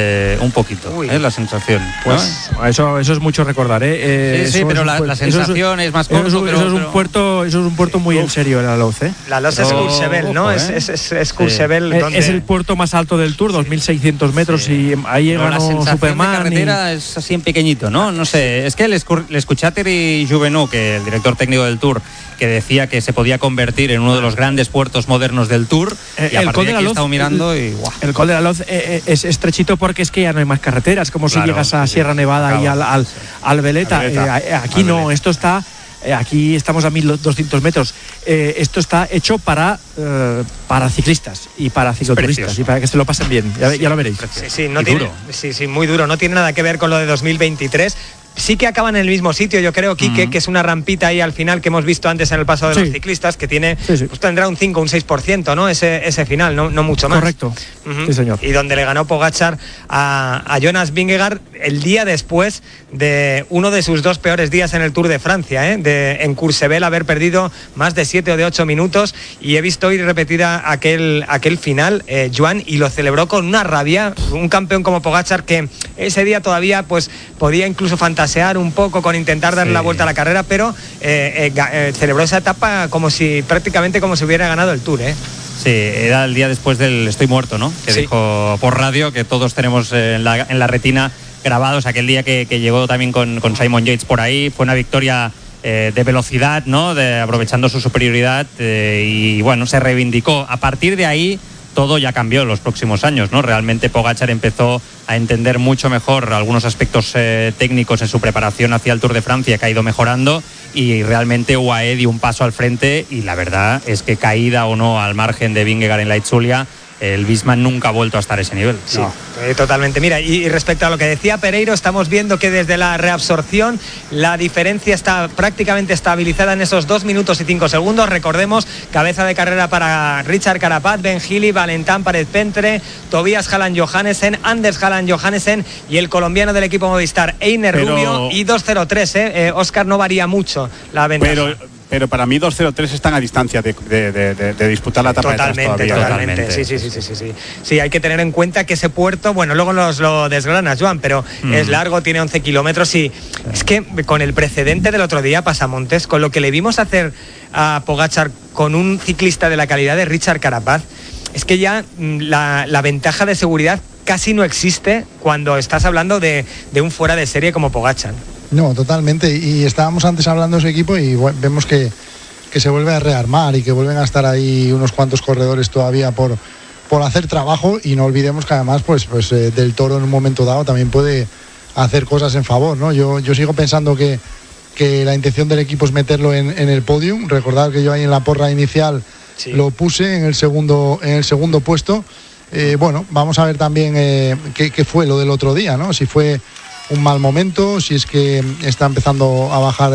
la sensación. Pues eso es mucho recordar, Sí, pero la sensación es más corto. Eso es un puerto muy en serio, la Loz. La Loz es Courchevel, ¿no? Es Courchevel. Es el puerto más alto del Tour, 2.600 metros, y ahí ganó Superman. La carretera es así en pequeñito, ¿no? No sé, es que le escuché a Thierry Jouvenot, que el director técnico del Tour, que decía que se podía convertir en uno de los grandes puertos modernos del Tour, y a partir de aquí he estado mirando y ¡guau! El Col de la Loz es estrechito porque es que ya no hay más carreteras, como si llegas a Sierra Nevada y al Veleta. Aquí no, esto está... Aquí estamos a 1.200 metros. Esto está hecho para ciclistas y para cicloturistas y para que se lo pasen bien. Ya lo veréis. Sí, muy duro. No tiene nada que ver con lo de 2023. Sí que acaban en el mismo sitio, yo creo, Quique, que es una rampita ahí al final que hemos visto antes en el paso de los ciclistas, que tiene, pues tendrá un 5 o un 6%, ¿no? Ese final, no mucho más. Correcto. Sí, señor. Y donde le ganó Pogačar a Jonas Vingegaard el día después de uno de sus 2 peores días en el Tour de Francia, en Courchevel, haber perdido más de 7 o de 8 minutos, y he visto hoy repetida aquel final, Joan, y lo celebró con una rabia. Un campeón como Pogačar, que ese día todavía pues podía incluso fantasear un poco con intentar darle la vuelta a la carrera, pero celebró esa etapa prácticamente como si hubiera ganado el Tour, Sí, era el día después del Estoy muerto, ¿no? Que dijo por radio, que todos tenemos en la retina grabados aquel día que llegó también con Simon Yates por ahí. Fue una victoria de velocidad, ¿no? Aprovechando su superioridad, y bueno, se reivindicó. A partir de ahí todo ya cambió en los próximos años, ¿no? Realmente Pogačar empezó a entender mucho mejor algunos aspectos técnicos en su preparación hacia el Tour de Francia, que ha ido mejorando, y realmente UAE dio un paso al frente, y la verdad es que, caída o no al margen de Vingegaard en la Itzulia, el Visma nunca ha vuelto a estar a ese nivel. Sí, no. Totalmente. Mira, y respecto a lo que decía Pereiro, estamos viendo que desde la reabsorción la diferencia está prácticamente estabilizada en esos 2 minutos y 5 segundos. Recordemos, cabeza de carrera para Richard Carapaz, Ben Healy, Valentán Párez-Pentre, Tobias Halland Johannesen, Anders Halland Johannesen y el colombiano del equipo Movistar, Einer Rubio, y 2.03. Oscar, no varía mucho la ventaja. Pero para mí 2.03 están a distancia de disputar la etapa Totalmente. Sí, hay que tener en cuenta que ese puerto, bueno, luego lo desgranas, Joan, pero es largo, tiene 11 kilómetros, y es que con el precedente del otro día, Pasamontes, con lo que le vimos hacer a Pogačar con un ciclista de la calidad de Richard Carapaz, es que ya la ventaja de seguridad casi no existe cuando estás hablando de un fuera de serie como Pogačar. No, totalmente. Y estábamos antes hablando de su equipo y vemos que se vuelve a rearmar y que vuelven a estar ahí unos cuantos corredores todavía por hacer trabajo. Y no olvidemos que además pues Del Toro en un momento dado también puede hacer cosas en favor, ¿no? Yo sigo pensando que la intención del equipo es meterlo en el podium. Recordad que yo ahí en la porra inicial lo puse en el segundo puesto. Bueno, vamos a ver también qué fue lo del otro día, ¿no? Si fue un mal momento, si es que está empezando a bajar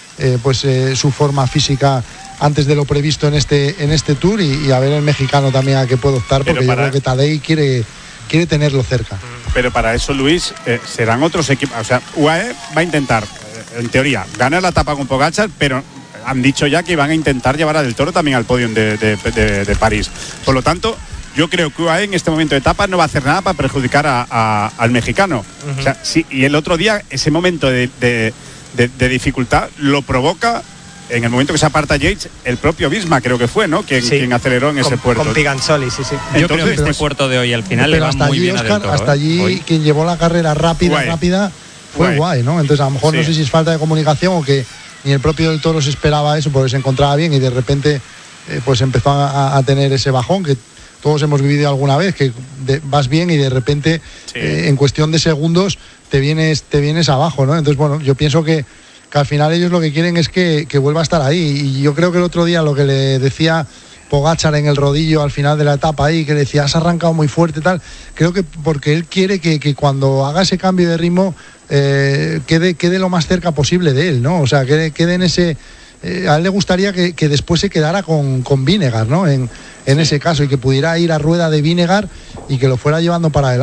su forma física antes de lo previsto en este Tour, y a ver el mexicano también a qué puede optar, porque yo creo que Tadej quiere tenerlo cerca. Pero para eso, Luis, serán otros equipos. O sea, UAE va a intentar, en teoría, ganar la etapa con Pogačar, pero han dicho ya que van a intentar llevar a Del Toro también al podio de París. Por lo tanto, yo creo que UAE en este momento de etapa no va a hacer nada para perjudicar al mexicano. O sea, sí, y el otro día, ese momento de dificultad lo provoca en el momento que se aparta Yates, el propio Visma creo que fue, ¿no? Quien aceleró en ese puerto. Con Piganzoli, sí. Yo creo que este puerto de hoy al final le va muy bien a Del Toro. Hasta allí quien llevó la carrera rápida fue UAE, ¿no? Entonces a lo mejor no sé si es falta de comunicación o que ni el propio Del Toro se esperaba eso porque se encontraba bien y de repente pues empezó a tener ese bajón que todos hemos vivido alguna vez, que vas bien y de repente en cuestión de segundos te vienes abajo, ¿no? Entonces, bueno, yo pienso que al final ellos lo que quieren es que vuelva a estar ahí. Y yo creo que el otro día lo que le decía Pogačar en el rodillo al final de la etapa ahí, que le decía, has arrancado muy fuerte y tal, creo que porque él quiere que cuando haga ese cambio de ritmo quede lo más cerca posible de él, ¿no? O sea, quede en ese... a él le gustaría que después se quedara con Vinegar, ¿no? En ese caso, y que pudiera ir a rueda de Vinegar y que lo fuera llevando para adelante.